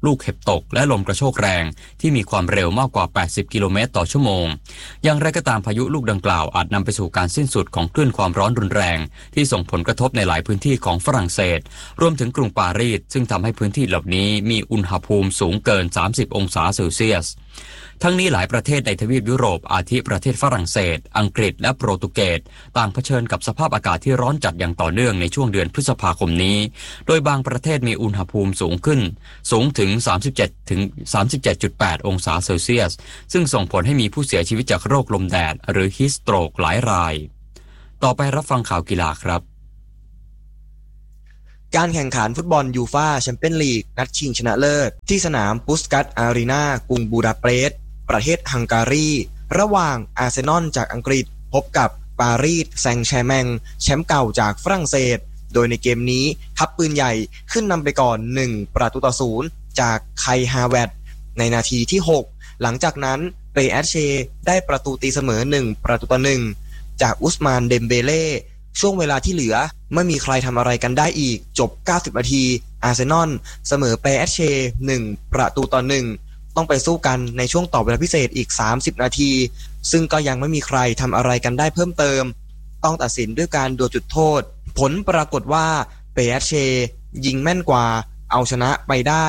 ลูกเห็บตกและลมกระโชกแรงที่มีความเร็วมากกว่า80กิโลเมตรต่อชั่วโมงอย่างไรก็ตามพายุลูกดังกล่าวอาจนำไปสู่การสิ้นสุดของคลื่นความร้อนรุนแรงที่ส่งผลกระทบในหลายพื้นที่ของฝรั่งเศสรวมถึงกรุงปารีสซึ่งทำให้พื้นที่เหล่านี้มีอุณหภูมิสูงเกิน30องศาเซลเซียสทั้งนี้หลายประเทศในทวีปยุโรปอาทิประเทศฝรั่งเศสอังกฤษและโปรตุเกสต่างเผชิญกับสภาพอากาศที่ร้อนจัดอย่างต่อเนื่องในช่วงเดือนพฤษภาคมนี้โดยบางประเทศมีอุณหภูมิสูงถึง 37-37.8 องศาเซลเซียสซึ่งส่งผลให้มีผู้เสียชีวิตจากโรคลมแดดหรือฮีทสโตรกหลายรายต่อไปรับฟังข่าวกีฬาครับการแข่งขันฟุตบอลยูฟ่าแชมเปี้ยนลีกนัดชิงชนะเลิศที่สนามปุสกัสอารีนากรุงบูดาเปสต์ประเทศฮังการีระหว่างอาร์เซนอลจากอังกฤษพบกับปารีสแซงต์แชร์แมงแชมป์เก่าจากฝรั่งเศสโดยในเกมนี้ทัพปืนใหญ่ขึ้นนำไปก่อน1-0จากไคฮาเวร์ตในนาทีที่6หลังจากนั้นเปแอชเชได้ประตูตีเสมอ1-1จากอุสมานเดมเบเล่ช่วงเวลาที่เหลือไม่มีใครทำอะไรกันได้อีกจบ90นาทีอาร์เซนอลเสมอเปแอชเช1-1ต้องไปสู้กันในช่วงต่อเวลาพิเศษอีก30นาทีซึ่งก็ยังไม่มีใครทำอะไรกันได้เพิ่มเติมต้องตัดสินด้วยการดวลจุดโทษผลปรากฏว่าเปแอชเชยิงแม่นกว่าเอาชนะไปได้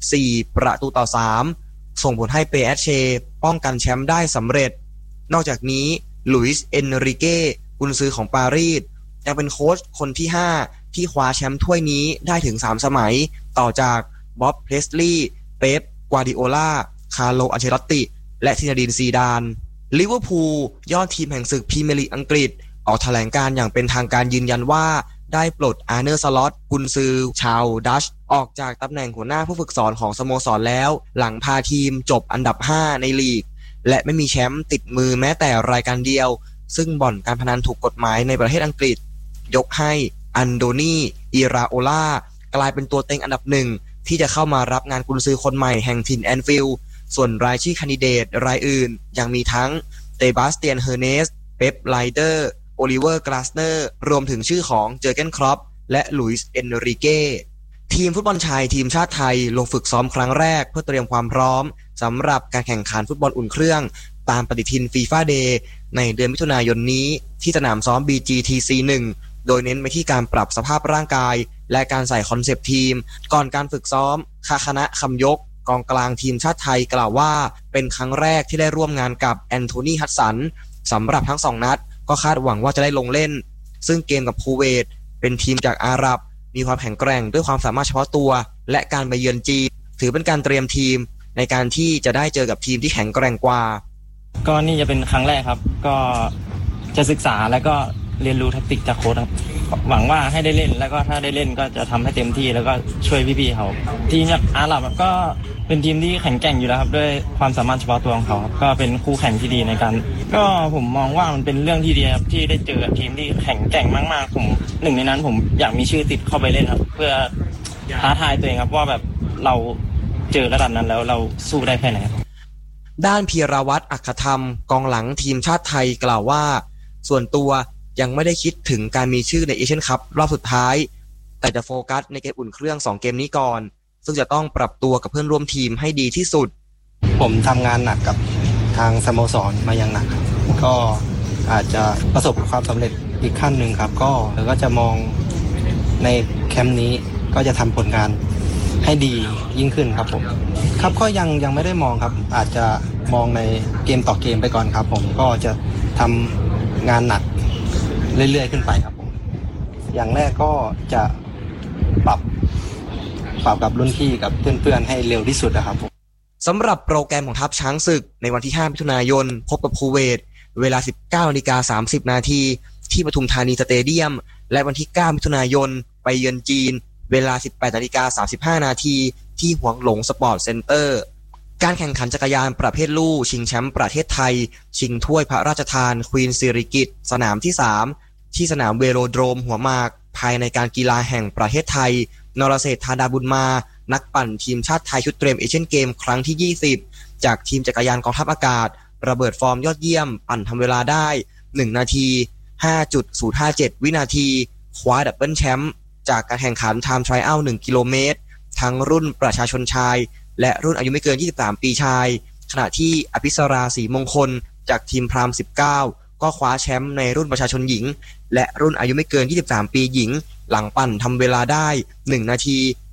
4-3ส่งผลให้เปแอชเชป้องกันแชมป์ได้สำเร็จนอกจากนี้ลุยส์เอนริเก้กุนซือของปารีสยังเป็นโค้ชคนที่5ที่คว้าแชมป์ถ้วยนี้ได้ถึง3สมัยต่อจากบ๊อบเพลสลีย์เป๊ปกวาร์ดิโอลาคาร์โลอัลเชลอตติและซินาดีนซีดานลิเวอร์พูลยอดทีมแห่งศึกพรีเมียร์ลีกอังกฤษออกแถลงการอย่างเป็นทางการยืนยันว่าได้ปลดอาร์เนอร์สล็อตกุนซือชาวดัชออกจากตำแหน่งหัวหน้าผู้ฝึกสอนของสโมสรแล้วหลังพาทีมจบอันดับ5ในลีกและไม่มีแชมป์ติดมือแม้แต่รายการเดียวซึ่งบ่อนการพนันถูกกฎหมายในประเทศอังกฤษยกให้อันโดนีอิราโอลากลายเป็นตัวเต็งอันดับหนึ่งที่จะเข้ามารับงานกุนซือคนใหม่แห่งถิ่นแอนฟิลด์ส่วนรายชื่อแคนดิเดตรายอื่นยังมีทั้งเตบาสเตียนเฮอร์เนสเป๊ปไลเดอร์โอลิเวอร์กลาสเนอร์รวมถึงชื่อของเจอร์เกนครอปและลุยส์เอนริเก้ทีมฟุตบอลชายทีมชาติไทยลงฝึกซ้อมครั้งแรกเพื่อเตรียมความพร้อมสำหรับการแข่งขันฟุตบอลอุ่นเครื่องตามปฏิทินฟีฟ่าเดย์ในเดือนมิถุนายนนี้ที่สนามซ้อม BGTC 1โดยเน้นไปที่การปรับสภาพร่างกายและการใส่คอนเซปต์ทีมก่อนการฝึกซ้อมคณะคำยกกองกลางทีมชาติไทยกล่าวว่าเป็นครั้งแรกที่ได้ร่วมงานกับแอนโทนีฮัดสันสำหรับทั้ง2นัดก็คาดหวังว่าจะได้ลงเล่นซึ่งเกมกับคูเวตเป็นทีมจากอาหรับมีความแข็งแกร่งด้วยความสามารถเฉพาะตัวและการไปเยือนจีนถือเป็นการเตรียมทีมในการที่จะได้เจอกับทีมที่แข็งแกร่งกว่าก็นี่จะเป็นครั้งแรกครับก็จะศึกษาแล้วก็เรียนรู้แทคติกจากโค้ชครับหวังว่าให้ได้เล่นแล้วก็ถ้าได้เล่นก็จะทำให้เต็มที่แล้วก็ช่วยพี่ๆเขาทีมจากอาหรับก็เป็นทีมที่แข็งแกร่งอยู่แล้วครับด้วยความสามารถเฉพาะตัวของเขาก็เป็นคู่แข่งที่ดีในการก็ผมมองว่ามันเป็นเรื่องที่ดีครับที่ได้เจอทีมที่แข็งแกร่งมากๆผมหนึ่งในนั้นผมอยากมีชื่อติดเข้าไปเล่นครับเพื่อท้าทายตัวเองครับว่าแบบเราเจอระดับนั้นแล้วเราสู้ได้แค่ไหนด้านพีรวัตรอัครธรรมกองหลังทีมชาติไทยกล่าวว่าส่วนตัวยังไม่ได้คิดถึงการมีชื่อในเอเชียนคัพรอบสุดท้ายแต่จะโฟกัสในเกมอุ่นเครื่อง2เกมนี้ก่อนซึ่งจะต้องปรับตัวกับเพื่อนร่วมทีมให้ดีที่สุดผมทำงานหนักกับทางสโมสรมาอย่างหนักก็อาจจะประสบความสำเร็จอีกขั้นหนึ่งครับก็จะมองในแคมป์นี้ก็จะทำผลงานให้ดียิ่งขึ้นครับผมครับก็ยังไม่ได้มองครับอาจจะมองในเกมต่อเกมไปก่อนครับผมก็จะทำงานหนักเรื่อยๆขึ้นไปครับผมอย่างแรกก็จะปรับกับรุ่นพี่กับเพื่อนๆให้เร็วที่สุดนะครับผมสำหรับโปรแกรมของทัพช้างศึกในวันที่5มิถุนายนพบกับคูเวตเวลา 19:30 น.ที่ปทุมธานีสเตเดียมและวันที่9มิถุนายนไปเยือนจีนเวลา 18:35 น.ที่หวงหลงสปอร์ตเซ็นเตอร์การแข่งขันจักรยานประเภทลู่ชิงแชมป์ประเทศไทยชิงถ้วยพระราชทานควีนสิริกิติ์สนามที่3ที่สนามเวโรโดรมหัวหมากภายในการกีฬาแห่งประเทศไทยนรเศรษฐ์ ธาดาบุญมานักปั่นทีมชาติไทยชุดเตรียมเอเชียนเกมครั้งที่20จากทีมจักรยานกองทัพอากาศระเบิดฟอร์มยอดเยี่ยมปั่นทำเวลาได้1นาที 5.057 วินาทีคว้าดับเบิลแชมป์จากการแข่งขันไทม์ไทรอัล1กิโลเมตรทั้งรุ่นประชาชนชายและรุ่นอายุไม่เกิน23ปีชายขณะที่อภิสราศรีมงคลจากทีมพราม19ก็คว้าแชมป์ในรุ่นประชาชนหญิงและรุ่นอายุไม่เกิน23ปีหญิงหลังปั่นทำเวลาได้1นาที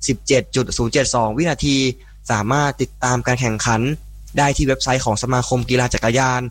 17.072 วินาทีสามารถติดตามการแข่งขันได้ที่เว็บไซต์ของสมาคมกีฬาจักรยาน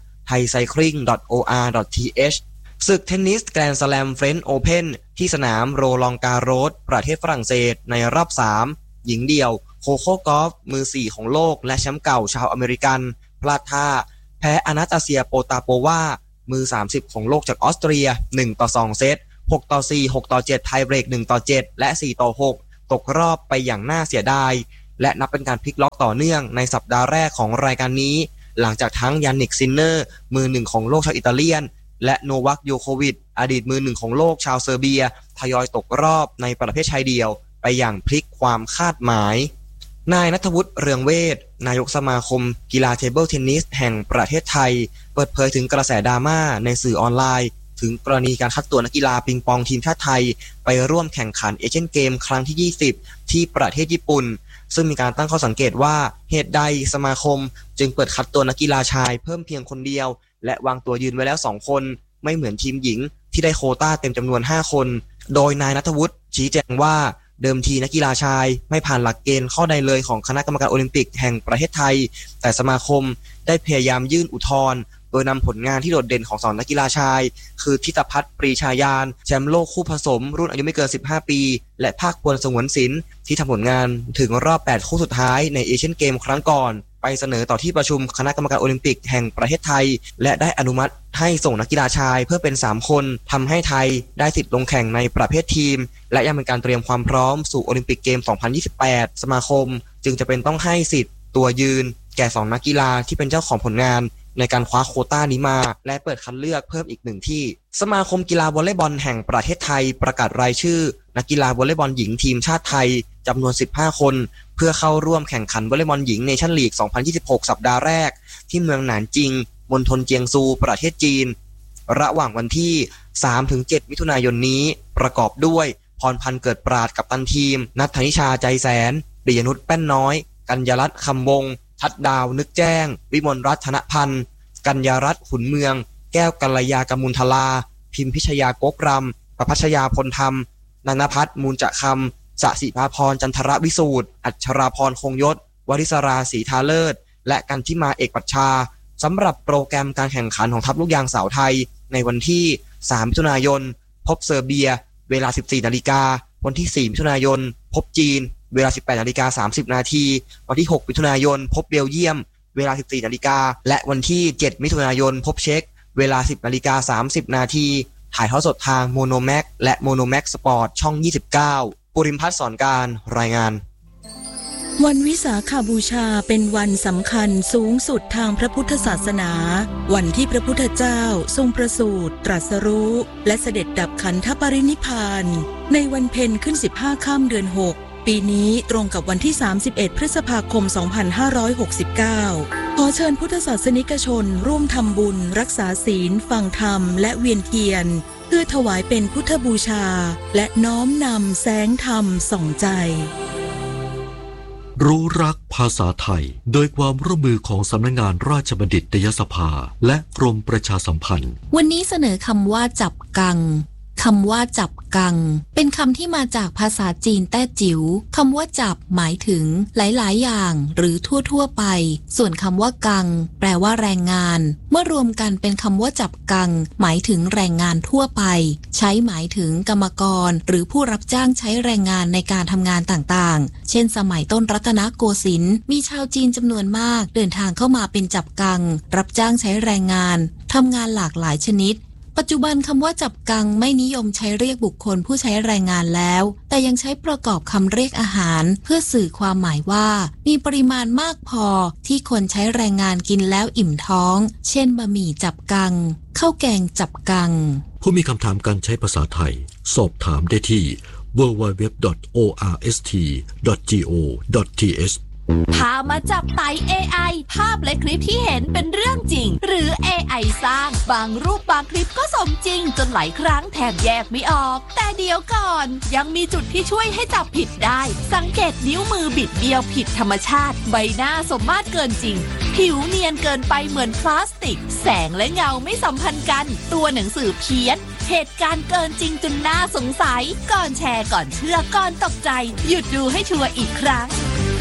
thaicycling.or.th ศึกเทนนิสแกรนด์สแลมเฟรนช์โอเพ่นที่สนามโรลองการโรสประเทศฝรั่งเศสในรอบ3หญิงเดี่ยวโคโค่กอล์ฟมือ4ของโลกและแชมป์เก่าชาวอเมริกันพลาดท่าแพ้อานาตาเซียโปตาโปวามือ30ของโลกจากออสเตรีย1-2เซต6-4 6-7ไทยเบรก1-7และ4-6ตกรอบไปอย่างน่าเสียดายและนับเป็นการพลิกล็อกต่อเนื่องในสัปดาห์แรกของรายการนี้หลังจากทั้งยานิกซินเนอร์มือ1ของโลกชาวอิตาเลียนและโนวัคโยโควิชอดีตมือ1ของโลกชาวเซอร์เบียทยอยตกรอบในประเภทชายเดี่ยวไปอย่างพลิกความคาดหมายนายณัฐวุฒิเรืองเวชนายกสมาคมกีฬาเทเบิลเทนนิสแห่งประเทศไทยเปิดเผยถึงกระแสดราม่าในสื่อออนไลน์ถึงกรณีการคัดตัวนักกีฬาปิงปองทีมชาติไทยไปร่วมแข่งขันเอเชียนเกมครั้งที่20ที่ประเทศญี่ปุ่นซึ่งมีการตั้งข้อสังเกตว่าเหตุใดสมาคมจึงเปิดคัดตัวนักกีฬาชายเพิ่มเพียงคนเดียวและวางตัวยืนไว้แล้ว2คนไม่เหมือนทีมหญิงที่ได้โควต้าเต็มจำนวน5คนโดยนายณัฐวุฒิชี้แจงว่าเดิมทีนักกีฬาชายไม่ผ่านหลักเกณฑ์ข้อใดเลยของคณะกรรมการโอลิมปิกแห่งประเทศไทยแต่สมาคมได้พยายามยื่นอุทธรณ์โดยนำผลงานที่โดดเด่นของ2นักกีฬาชายคือธิตภัทร ปรีชายานแชมป์โลกคู่ผสมรุ่นอายุไม่เกิน15ปีและภาคพลสงวนศิลป์ที่ทำผลงานถึงรอบ8คู่สุดท้ายในเอเชียนเกมครั้งก่อนไปเสนอต่อที่ประชุมคณะกรรมการโอลิมปิกแห่งประเทศไทยและได้อนุมัติให้ส่งนักกีฬาชายเพื่อเป็น3คนทำให้ไทยได้สิทธิ์ลงแข่งในประเภททีมและยังเป็นการเตรียมความพร้อมสู่โอลิมปิกเกม 2028 สมาคมจึงจะเป็นต้องให้สิทธิ์ตัวยืนแก่2นักกีฬาที่เป็นเจ้าของผลงานในการคว้าโควต้านี้มาและเปิดคัดเลือกเพิ่มอีก1ที่สมาคมกีฬาวอลเลย์บอลแห่งประเทศไทยประกาศรายชื่อนักกีฬาวอลเลย์บอลหญิงทีมชาติไทยจำนวน15คนเพื่อเข้าร่วมแข่งขันวอลเลย์บอลหญิงเนชั่นลีก 2026 สัปดาห์แรกที่เมืองหนานจิงมณฑลเจียงซูประเทศจีนระหว่างวันที่ 3-7 มิถุนายนนี้ประกอบด้วยพรพันธ์เกิดปราดกัปตันทีมณัฐนิชาใจแสนปิยนุชแป้นน้อยกัญญรัตน์คำวงศ์ทัดดาวนึกแจ้งวิมลรัตน์ธนพันธ์กัญญารัตน์ขุนเมืองแก้วกัลยากมุลทลาพิมพิชยาโกกรำประพัชยาพลธรรมนันพัฒน์มูลจะคำสสิภาพรจันทรวิสูตรอัชราพรคงยศวริศราศรีทาเลิศและกันทิมาเอกปัชชาสำหรับโปรแกรมการแข่งขันของทัพลูกยางสาวไทยในวันที่3มิถุนายนพบเซอร์เบียเวลา 14 นาฬิกาวันที่4มิถุนายนพบจีนเวลา 18:30 นาทีวันที่6มิถุนายนพบเบลเยียมเวลา 14 นาฬิกาและวันที่7มิถุนายนพบเช็กเวลา 10:30 นาทีถ่ายทอดสดทางโมโนแม็กและโมโนแม็กสปอร์ตช่อง29ปุริมพัฒน์สอนการรายงานวันวิสาขบูชาเป็นวันสำคัญสูงสุดทางพระพุทธศาสนาวันที่พระพุทธเจ้าทรงประสูติตรัสรู้และเสด็จดับขันธปรินิพพานในวันเพ็ญขึ้น15ค่ำเดือน6ปีนี้ตรงกับวันที่31พฤษภาคม2569ขอเชิญพุทธศาสนิกชนร่วมทำบุญรักษาศีลฟังธรรมและเวียนเทียนเพื่อถวายเป็นพุทธบูชาและน้อมนำแสงธรรมส่องใจรู้รักภาษาไทยโดยความร่วมมือของสำนักงานราชบัณฑิตยสภาและกรมประชาสัมพันธ์วันนี้เสนอคำว่าจับกังคำว่าจับกังเป็นคำที่มาจากภาษาจีนแต้จิ๋วคำว่าจับหมายถึงหลายๆอย่างหรือทั่วๆไปส่วนคำว่ากังแปลว่าแรงงานเมื่อรวมกันเป็นคำว่าจับกังหมายถึงแรงงานทั่วไปใช้หมายถึงกรรมกรหรือผู้รับจ้างใช้แรงงานในการทำงานต่างๆเช่นสมัยต้นรัตนโกสินทร์มีชาวจีนจำนวนมากเดินทางเข้ามาเป็นจับกังรับจ้างใช้แรงงานทำงานหลากหลายชนิดปัจจุบันคำว่าจับกังไม่นิยมใช้เรียกบุคคลผู้ใช้แรงงานแล้วแต่ยังใช้ประกอบคำเรียกอาหารเพื่อสื่อความหมายว่ามีปริมาณมากพอที่คนใช้แรงงานกินแล้วอิ่มท้องเช่นบะหมี่จับกังข้าวแกงจับกังผู้มีคำถามการใช้ภาษาไทยสอบถามได้ที่ www.orst.go.th พามาจับไต่ AI ภาพและคลิปที่เห็นเป็นเรื่องจริงหรือ AI สร้างบางรูปบางคลิปก็สมจริงจนหลายครั้งแทบแยกไม่ออกแต่เดี๋ยวก่อนยังมีจุดที่ช่วยให้จับผิดได้สังเกตนิ้วมือบิดเบี้ยวผิดธรรมชาติใบหน้าสมมาตรเกินจริงผิวเนียนเกินไปเหมือนพลาสติกแสงและเงาไม่สัมพันธ์กันตัวหนังสือเพี้ยนเหตุการณ์เกินจริงจนน่าสงสัยก่อนแชร์ก่อนเชื่อก่อนตกใจหยุดดูให้ชัวร์อีกครั้ง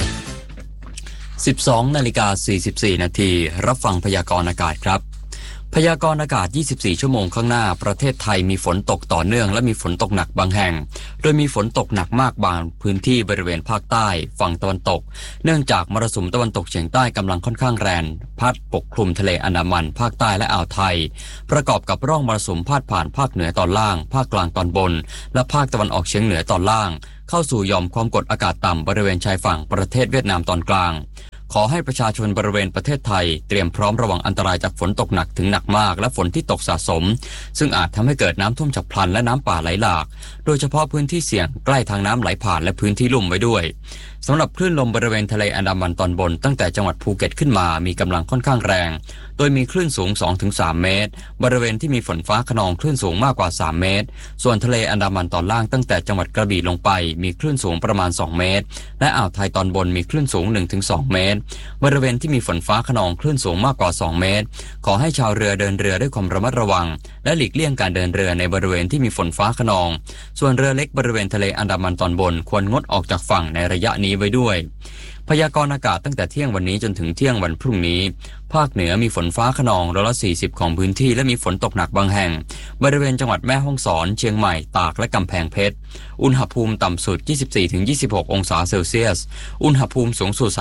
12:44 นาทีรับฟังพยากรณ์อากาศครับพยากรณ์อากาศ24ชั่วโมงข้างหน้าประเทศไทยมีฝนตกต่อเนื่องและมีฝนตกหนักบางแห่งโดยมีฝนตกหนักมากบางพื้นที่บริเวณภาคใต้ฝั่งตะวันตกเนื่องจากมรสุมตะวันตกเฉียงใต้กำลังค่อนข้างแรงพัดปกคลุมทะเลอันดามันภาคใต้และอ่าวไทยประกอบกับร่องมรสุมพาดผ่านภาคเหนือตอนล่างภาคกลางตอนบนและภาคตะวันออกเฉียงเหนือตอนล่างเข้าสู่หย่อมความกดอากาศต่ำบริเวณชายฝั่งประเทศเวียดนามตอนกลางขอให้ประชาชนบริเวณประเทศไทยเตรียมพร้อมระวังอันตรายจากฝนตกหนักถึงหนักมากและฝนที่ตกสะสมซึ่งอาจทำให้เกิดน้ำท่วมฉับพลันและน้ำป่าไหลหลากโดยเฉพาะพื้นที่เสี่ยงใกล้ทางน้ำไหลผ่านและพื้นที่ลุ่มไว้ด้วยสำหรับคลื่นลมบริเวณทะเลอันดามันตอนบนตั้งแต่จังหวัดภูเก็ตขึ้นมามีกำลังค่อนข้างแรงโดยมีคลื่นสูง 2-3 เมตรบริเวณที่มีฝนฟ้าคะนองคลื่นสูงมากกว่า3 เมตรส่วนทะเลอันดามันตอนล่างตั้งแต่จังหวัดกระบี่ลงไปมีคลื่นสูงประมาณ2 เมตรและอ่าวไทยตอนบนมีคลื่นสูง 1-2 เมตรบริเวณที่มีฝนฟ้าคะนองคลื่นสูงมากกว่า2 เมตรขอให้ชาวเรือเดินเรือด้วยความระมัดระวังและหลีกเลี่ยงการเดินเรือในบริเวณที่มีฝนฟ้าคะนองส่วนเรือเล็กบริเวณทะเลอันดามันตอนบนควรงดออกจากฝั่งในระยะนี้ไว้ด้วยพยากรณ์อากาศตั้งแต่เที่ยงวันนี้จนถึงเที่ยงวันพรุ่งนี้ภาคเหนือมีฝนฟ้าคะนอง140ของพื้นที่และมีฝนตกหนักบางแห่งบริเวณจังหวัดแม่ฮ่องสอนเชียงใหม่ตากและกำแพงเพชรอุณหภูมิต่ำสุด 24-26 องศาเซลเซียสอุณหภูมิสูงสุด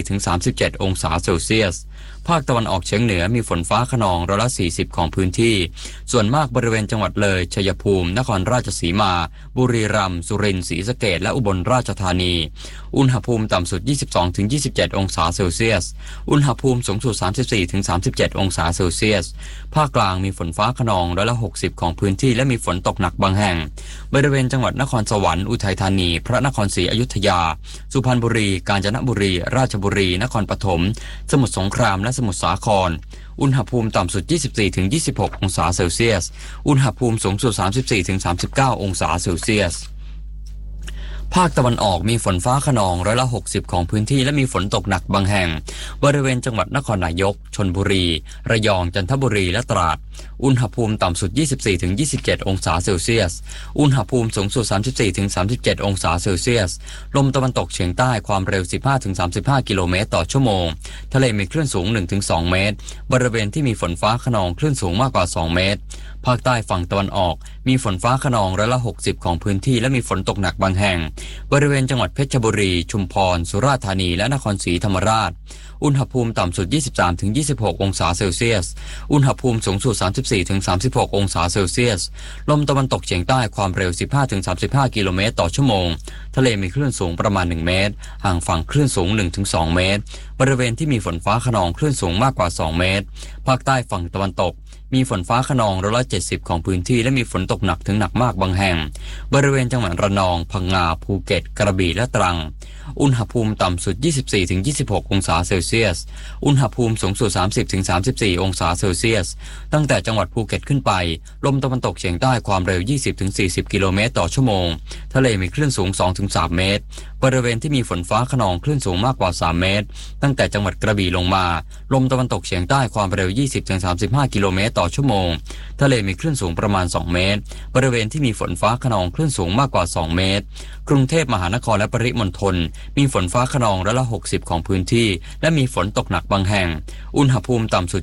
34-37 องศาเซลเซียสภาคตะวันออกเฉียงเหนือมีฝนฟ้าคะนอง140ของพื้นที่ส่วนมากบริเวณจังหวัดเลยชัยภูมินครราชสีมาบุรีรัมย์สุรินทร์ศรีสะเกษและอุบลราชธานีอุณหภูมิต่ำสุด 22-27 องศาเซลเซียสอุณหภูมิสูงสุด 34-37 องศาเซลเซียสภาคกลางมีฝนฟ้าคะนอง160ของพื้นที่และมีฝนตกหนักบางแห่งบริเวณจังหวัดนครสวรรค์อุทัยธานีพระนครศรีอยุธยาสุพรรณบุรีกาญจนบุรีราชบุรีนครปฐมสมุทรสงครามและสมุทรสาครอุณหภูมิต่ำสุด 24-26 องศาเซลเซียสอุณหภูมิสูงสุด 34-39 องศาเซลเซียสภาคตะวันออกมีฝนฟ้าคะนอง160ของพื้นที่และมีฝนตกหนักบางแห่งบริเวณจังหวัดนครนายกชลบุรีระยองจันทบุรีและตราดอุณหภูมิต่ำสุด 24-27 องศาเซลเซียสอุณหภูมิสูงสุด 34-37 องศาเซลเซียสลมตะวันตกเฉียงใต้ความเร็ว 15-35 กิโลเมตรต่อชั่วโมงทะเลมีคลื่นสูง 1-2 เมตรบริเวณที่มีฝนฟ้าคะนองคลื่นสูงมากกว่า2 เมตรภาคใต้ฝั่งตะวันออกมีฝนฟ้าคะนอง160ของพื้นที่และมีฝนตกหนักบางแห่งบริเวณจังหวัดเพชรบุรีชุมพรสุราษฎร์ธานีและนครศรีธรรมราชอุณหภูมิต่ำสุด 23-26 องศาเซลเซียสอุณหภูมิสูงสุด 34-36 องศาเซลเซียสลมตะวันตกเฉียงใต้ความเร็ว 15-35 กิโลเมตรต่อชั่วโมงทะเลมีคลื่นสูงประมาณ1 เมตรห่างฝั่งคลื่นสูง 1-2 เมตรบริเวณที่มีฝนฟ้าคะนองคลื่นสูงมากกว่า2 เมตรภาคใต้ฝั่งตะวันตกมีฝนฟ้าคะนอง170ของพื้นที่และมีฝนตกหนักถึงหนักมากบางแห่งบริเวณจังหวัดระนองพังงาภูเก็ตกระบี่และตรังอุณหภูมิต่ำสุด 24-26 องศาเซลเซียสอุณหภูมิสูงสุด 30-34 องศาเซลเซียสตั้งแต่จังหวัดภูเก็ตขึ้นไปลมตะวันตกเฉียงใต้ความเร็ว 20-40 กิโลเมตรต่อชั่วโมงทะเลมีคลื่นสูง 2-3 เมตรบริเวณที่มีฝนฟ้าคะนองคลื่นสูงมากกว่า3 เมตรตั้งแต่จังหวัดกระบี่ลงมาลมตะวันตกเฉียงใต้ความเร็ว 20-35 กิโลเมตรต่อชั่วโมงทะเลมีคลื่นสูงประมาณ2 เมตรบริเวณที่มีฝนฟ้าคะนองคลื่นสูงมากกว่า2 เมตรกรุงเทพมหานครและปริมณฑลมีฝนฟ้าคะนอง160ของพื้นที่และมีฝนตกหนักบางแห่งอุณหภูมิต่ำสุด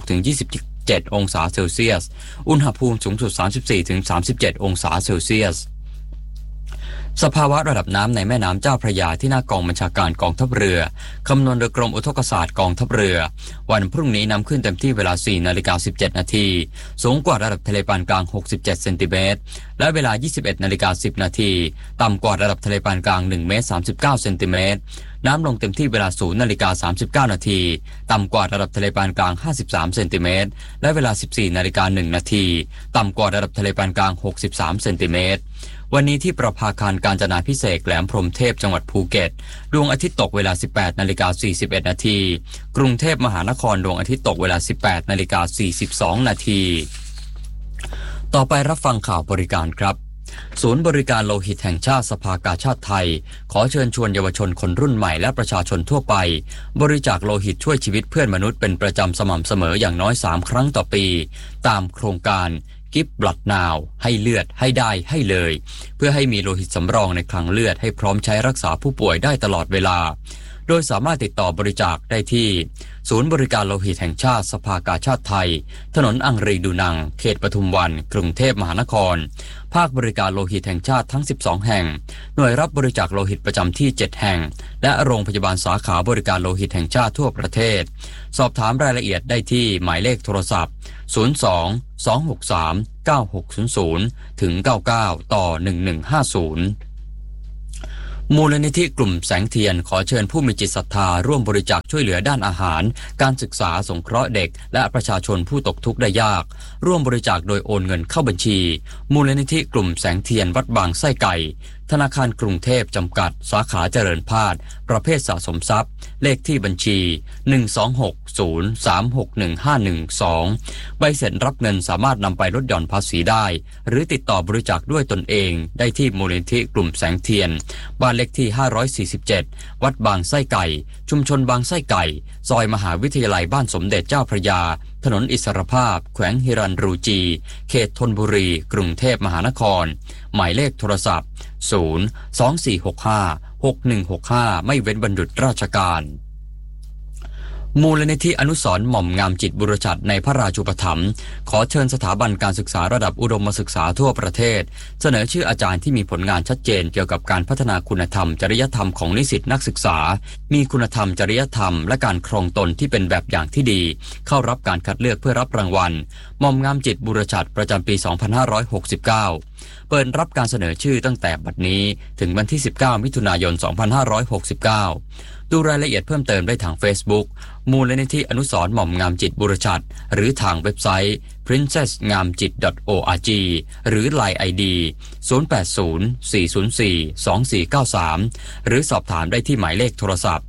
26-27 องศาเซลเซียสอุณหภูมิสูงสุด 34-37 องศาเซลเซียสสภาวะระดับน้ำในแม่น้ำเจ้าพระยาที่หน้ากองบัญชาการกองทัพเรือคำนวณโดยกรมอุทกศาสตร์กองทัพเรือวันพรุ่งนี้น้ำขึ้นเต็มที่เวลา 4:17 นาทีสูงกว่าระดับทะเลปานกลาง67 เซนติเมตรและเวลา 21:10 นาทีต่ำกว่าระดับทะเลปานกลาง1 เมตร 39 เซนติเมตรน้ำลงเต็มที่เวลา 0:39 นาทีต่ำกว่าระดับทะเลปานกลาง53 เซนติเมตรและเวลา 14:01 นาทีต่ำกว่าระดับทะเลปานกลาง63 เซนติเมตรวันนี้ที่ประภาคารกาญจนาภิเษกแหลมพรหมเทพจังหวัดภูเก็ตดวงอาทิตย์ตกเวลา 18:41 นาทีกรุงเทพมหานครดวงอาทิตย์ตกเวลา 18:42 นาทีต่อไปรับฟังข่าวบริการครับศูนย์บริการโลหิตแห่งชาติสภากาชาดไทยขอเชิญชวนเยาวชนคนรุ่นใหม่และประชาชนทั่วไปบริจาคโลหิตช่วยชีวิตเพื่อนมนุษย์เป็นประจำสม่ำเสมออย่างน้อย3ครั้งต่อปีตามโครงการGive Blood Now ให้เลือดให้ได้ให้เลยเพื่อให้มีโลหิตสำรองในคลังเลือดให้พร้อมใช้รักษาผู้ป่วยได้ตลอดเวลาโดยสามารถติดต่อบริจาคได้ที่ศูนย์บริการโลหิตแห่งชาติสภากาชาดไทยถนนอังรีดูนังเขตปทุมวันกรุงเทพมหานครภาคบริการโลหิตแห่งชาติทั้ง12แห่งหน่วยรับบริจาคโลหิตประจำที่7แห่งและโรงพยาบาลสาขาบริการโลหิตแห่งชาติทั่วประเทศสอบถามรายละเอียดได้ที่หมายเลขโทรศัพท์02-263-9600ถึง99ต่อ1150มูลนิธิกลุ่มแสงเทียนขอเชิญผู้มีจิตศรัทธาร่วมบริจาคช่วยเหลือด้านอาหารการศึกษาสงเคราะห์เด็กและประชาชนผู้ตกทุกข์ได้ยากร่วมบริจาคโดยโอนเงินเข้าบัญชีมูลนิธิกลุ่มแสงเทียนวัดบางไส้ไก่ธนาคารกรุงเทพจำกัดสาขาเจริญพาดประเภทสะสมทรัพย์เลขที่บัญชี 12603615112 ใบเสร็จรับเงินสามารถนำไปลดหย่อนภาษีได้หรือติดต่อบริจาคด้วยตนเองได้ที่มูลนิธิกลุ่มแสงเทียนบ้านเลขที่547วัดบางไส้ไก่ชุมชนบางไส้ไก่ซอยมหาวิทยาลัยบ้านสมเด็จเจ้าพระยาถนนอิสรภาพแขวงฮิรัญรูจีเขตธนบุรีกรุงเทพมหานครหมายเลขโทรศัพท์024656165ไม่เว้นวันหยุดราชการมูลนิธิอนุสรณ์หม่อมงามจิตบุรชัดในพระราชูปถัมภ์ขอเชิญสถาบันการศึกษาระดับอุดมศึกษาทั่วประเทศเสนอชื่ออาจารย์ที่มีผลงานชัดเจนเกี่ยวกับการพัฒนาคุณธรรมจริยธรรมของนิสิตนักศึกษามีคุณธรรมจริยธรรมและการครองตนที่เป็นแบบอย่างที่ดีเข้ารับการคัดเลือกเพื่อรับรางวัลหม่อมงามจิตบุรชัดประจำปี 2569เปิดรับการเสนอชื่อตั้งแต่บัดนี้ถึงวันที่19มิถุนายน 2569ดูรายละเอียดเพิ่มเติมได้ทาง Facebook มูลนิธิอนุสรณ์หม่อมงามจิตบุรชัดหรือทางเว็บไซต์ princessngamjit.org หรือ LINE ID 0804042493 หรือสอบถามได้ที่หมายเลขโทรศัพท์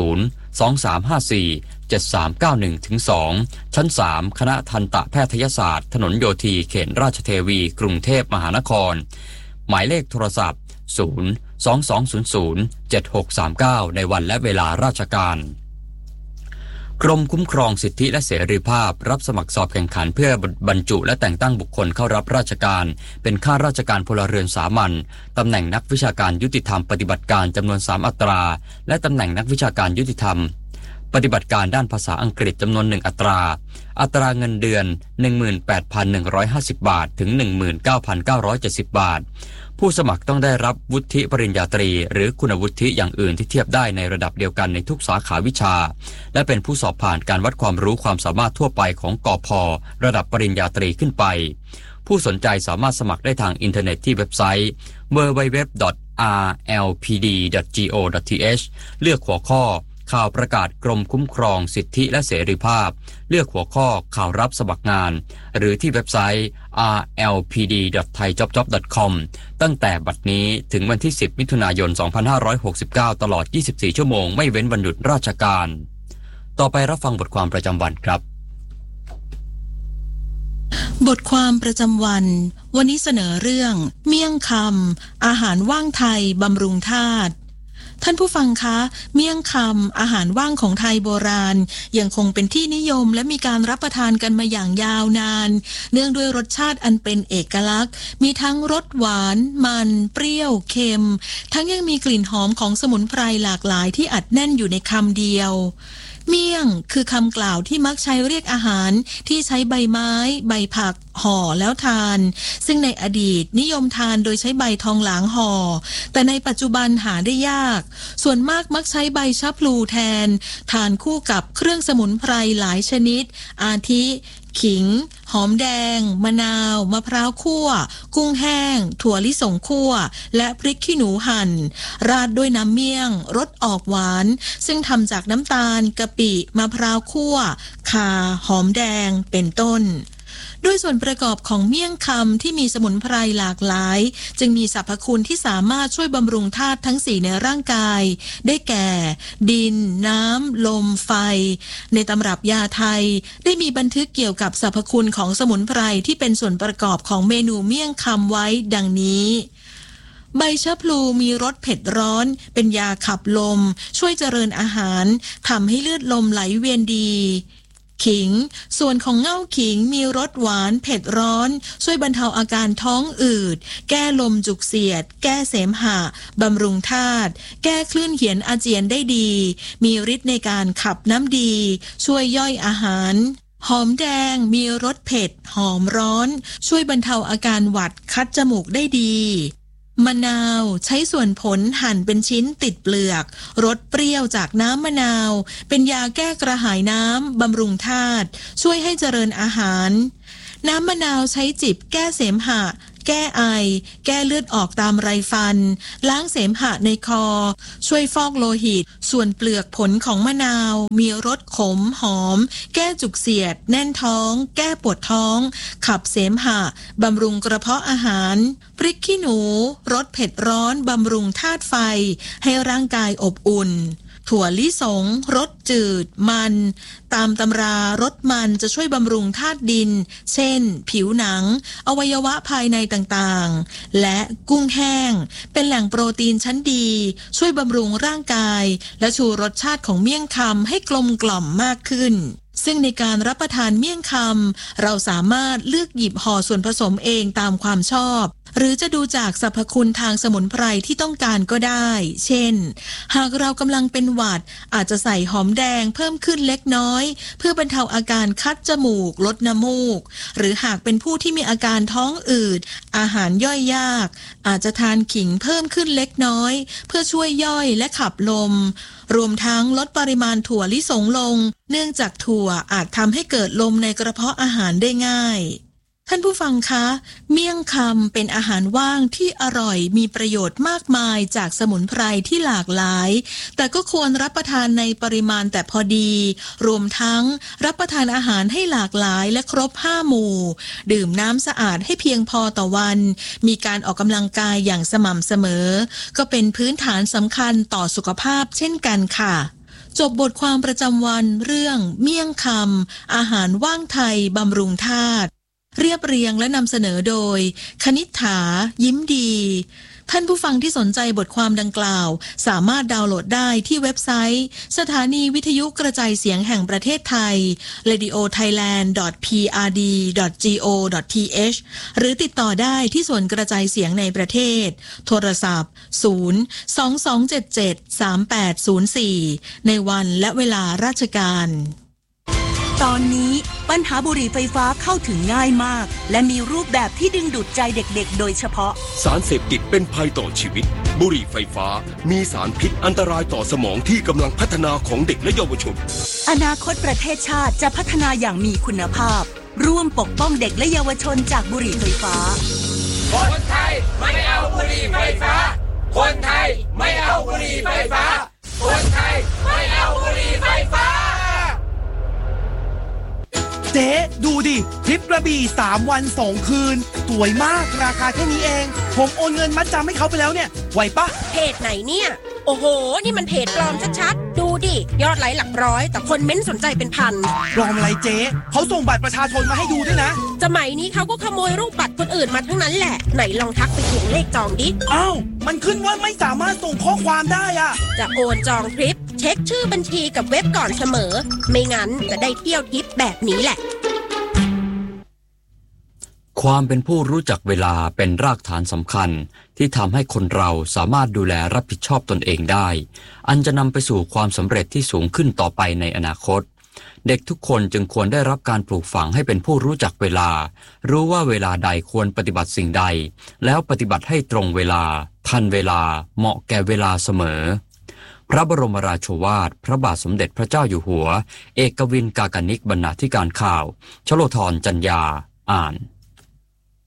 023547391-2 ชั้น 3 คณะทันตแพทยศาสตร์ถนนโยธีเขตราชเทวีกรุงเทพมหานครหมายเลขโทรศัพท์022007639ในวันและเวลาราชการกรมคุ้มครองสิทธิและเสรีภาพรับสมัครสอบแข่งขันเพื่อบรรจุและแต่งตั้งบุคคลเข้ารับราชการเป็นข้าราชการพลเรือนสามัญตำแหน่งนักวิชาการยุติธรรมปฏิบัติการจำนวน3อัตราและตำแหน่งนักวิชาการยุติธรรมปฏิบัติการด้านภาษาอังกฤษจำนวน1อัตราอัตราเงินเดือน 18,150 บาทถึง 19,970 บาทผู้สมัครต้องได้รับวุฒิปริญญาตรีหรือคุณวุฒิอย่างอื่นที่เทียบได้ในระดับเดียวกันในทุกสาขาวิชาและเป็นผู้สอบผ่านการวัดความรู้ความสามารถทั่วไปของกพ.ระดับปริญญาตรีขึ้นไปผู้สนใจสามารถสมัครได้ทางอินเทอร์เน็ตที่เว็บไซต์ www.rlpd.go.th เลือกหัวข้อข่าวประกาศกรมคุ้มครองสิทธิและเสรีภาพเลือกหัวข้อข่าวรับสมัครงานหรือที่เว็บไซต์ rlpd.thaijob.com ตั้งแต่บัดนี้ถึงวันที่10มิถุนายน 2569ตลอด24ชั่วโมงไม่เว้นวันหยุดราชการต่อไปรับฟังบทความประจำวันครับบทความประจำวันนี้เสนอเรื่องเมี่ยงคำอาหารว่างไทยบำรุงธาตุท่านผู้ฟังคะเมี่ยงคำอาหารว่างของไทยโบราณยังคงเป็นที่นิยมและมีการรับประทานกันมาอย่างยาวนานเนื่องด้วยรสชาติอันเป็นเอกลักษณ์มีทั้งรสหวานมันเปรี้ยวเค็มทั้งยังมีกลิ่นหอมของสมุนไพรหลากหลายที่อัดแน่นอยู่ในคำเดียวเมี่ยงคือคำกล่าวที่มักใช้เรียกอาหารที่ใช้ใบไม้ใบผักห่อแล้วทานซึ่งในอดีตนิยมทานโดยใช้ใบทองหลางห่อแต่ในปัจจุบันหาได้ยากส่วนมากมักใช้ใบชะพลูแทนทานคู่กับเครื่องสมุนไพรหลายชนิดอาทิขิงหอมแดงมะนาวมะพร้าวคั่วกุ้งแห้งถั่วลิสงคั่วและพริกขี้หนูหั่นราดด้วยน้ำเมี่ยงรสออกหวานซึ่งทำจากน้ำตาลกะปิมะพร้าวคั่วข่าหอมแดงเป็นต้นด้วยส่วนประกอบของเมี่ยงคำที่มีสมุนไพรหลากหลายจึงมีสรรพคุณที่สามารถช่วยบำรุงธาตุทั้ง4ในร่างกายได้แก่ ดินน้ำลมไฟในตำรับยาไทยได้มีบันทึกเกี่ยวกับสรรพคุณของสมุนไพรที่เป็นส่วนประกอบของเมนูเมี่ยงคำไว้ดังนี้ใบชะพลูมีรสเผ็ดร้อนเป็นยาขับลมช่วยเจริญอาหารทำให้เลือดลมไหลเวียนดีขิงส่วนของเง่าขิงมีรสหวานเผ็ดร้อนช่วยบรรเทาอาการท้องอืดแก้ลมจุกเสียดแก้เสมหะบำรุงธาตุแก้คลื่นเหียนอาเจียนได้ดีมีฤทธิ์ในการขับน้ำดีช่วยย่อยอาหารหอมแดงมีรสเผ็ดหอมร้อนช่วยบรรเทาอาการหวัดคัดจมูกได้ดีมะนาวใช้ส่วนผลหั่นเป็นชิ้นติดเปลือกรสเปรี้ยวจากน้ำมะนาวเป็นยาแก้กระหายน้ำบำรุงธาตุช่วยให้เจริญอาหารน้ำมะนาวใช้จิบแก้เสมหะแก้ไอแก้เลือดออกตามไรฟันล้างเสมหะในคอช่วยฟอกโลหิตส่วนเปลือกผลของมะนาวมีรสขมหอมแก้จุกเสียดแน่นท้องแก้ปวดท้องขับเสมหะบำรุงกระเพาะอาหารพริกขี้หนูรสเผ็ดร้อนบำรุงธาตุไฟให้ร่างกายอบอุ่นถั่วลิสงรสจืดมันตามตำรารสมันจะช่วยบำรุงธาตุดินเช่นผิวหนังอวัยวะภายในต่างๆและกุ้งแห้งเป็นแหล่งโปรตีนชั้นดีช่วยบำรุงร่างกายและชูรสชาติของเมี่ยงคำให้กลมกล่อมมากขึ้นซึ่งในการรับประทานเมี่ยงคำเราสามารถเลือกหยิบห่อส่วนผสมเองตามความชอบหรือจะดูจากสรรพคุณทางสมุนไพรที่ต้องการก็ได้เช่นหากเรากำลังเป็นหวัดอาจจะใส่หอมแดงเพิ่มขึ้นเล็กน้อยเพื่อบรรเทาอาการคัดจมูกลดน้ำมูกหรือหากเป็นผู้ที่มีอาการท้องอืดอาหารย่อยยากอาจจะทานขิงเพิ่มขึ้นเล็กน้อยเพื่อช่วยย่อยและขับลมรวมทั้งลดปริมาณถั่วลิสงลงเนื่องจากถั่วอาจทำให้เกิดลมในกระเพาะอาหารได้ง่ายท่านผู้ฟังคะเมี่ยงคำเป็นอาหารว่างที่อร่อยมีประโยชน์มากมายจากสมุนไพรที่หลากหลายแต่ก็ควรรับประทานในปริมาณแต่พอดีรวมทั้งรับประทานอาหารให้หลากหลายและครบ5หมู่ดื่มน้ำสะอาดให้เพียงพอต่อวันมีการออกกำลังกายอย่างสม่ำเสมอก็เป็นพื้นฐานสำคัญต่อสุขภาพเช่นกันค่ะจบบทความประจำวันเรื่องเมี่ยงคำอาหารว่างไทยบำรุงธาตุเรียบเรียงและนำเสนอโดยคณิษฐายิ้มดีท่านผู้ฟังที่สนใจบทความดังกล่าวสามารถดาวน์โหลดได้ที่เว็บไซต์สถานีวิทยุกระจายเสียงแห่งประเทศไทย radiothailand.prd.go.th หรือติดต่อได้ที่ส่วนกระจายเสียงในประเทศโทรศัพท์022773804ในวันและเวลาราชการตอนนี้ปัญหาบุหรี่ไฟฟ้าเข้าถึงง่ายมากและมีรูปแบบที่ดึงดูดใจเด็กๆโดยเฉพาะสารเสพติดเป็นภัยต่อชีวิตบุหรี่ไฟฟ้ามีสารพิษอันตรายต่อสมองที่กำลังพัฒนาของเด็กและเยาวชนอนาคตประเทศชาติจะพัฒนาอย่างมีคุณภาพร่วมปกป้องเด็กและเยาวชนจากบุหรี่ไฟฟ้าคนไทยไม่เอาบุหรี่ไฟฟ้าคนไทยไม่เอาบุหรี่ไฟฟ้าคนไทยไม่เอาบุหรี่ไฟฟ้าเจ๊ดูดิทริปกระบี่3 วัน 2 คืนสวยมากราคาแค่นี้เองผมโอนเงินมัดจำให้เขาไปแล้วเนี่ยไหวปะเพจไหนเนี่ยโอ้โหนี่มันเพจปลอมชัดๆดูดิยอดไลค์หลักร้อยแต่คนเม้นสนใจเป็นพันปลอมอะไรเจ๊เขาส่งบัตรประชาชนมาให้ดูด้วยนะสมัยนี้เขาก็ขโมยรูปบัตรคนอื่นมาทั้งนั้นแหละไหนลองทักไปเขียนเลขจองดิอ้าวมันขึ้นว่าไม่สามารถส่งข้อความได้อะจะโอนจองทริปเช็คชื่อบัญชีกับเว็บก่อนเสมอไม่งั้นจะได้เที่ยวทริปแบบนี้แหละความเป็นผู้รู้จักเวลาเป็นรากฐานสำคัญที่ทำให้คนเราสามารถดูแลรับผิดชอบตนเองได้อันจะนำไปสู่ความสำเร็จที่สูงขึ้นต่อไปในอนาคตเด็กทุกคนจึงควรได้รับการปลูกฝังให้เป็นผู้รู้จักเวลารู้ว่าเวลาใดควรปฏิบัติสิ่งใดแล้วปฏิบัติให้ตรงเวลาทันเวลาเหมาะแก่เวลาเสมอพระบรมราโชวาทพระบาทสมเด็จพระเจ้าอยู่หัวเอกวินกากนิกบรรณาธิการข่าวชโลธรจัญญาอ่าน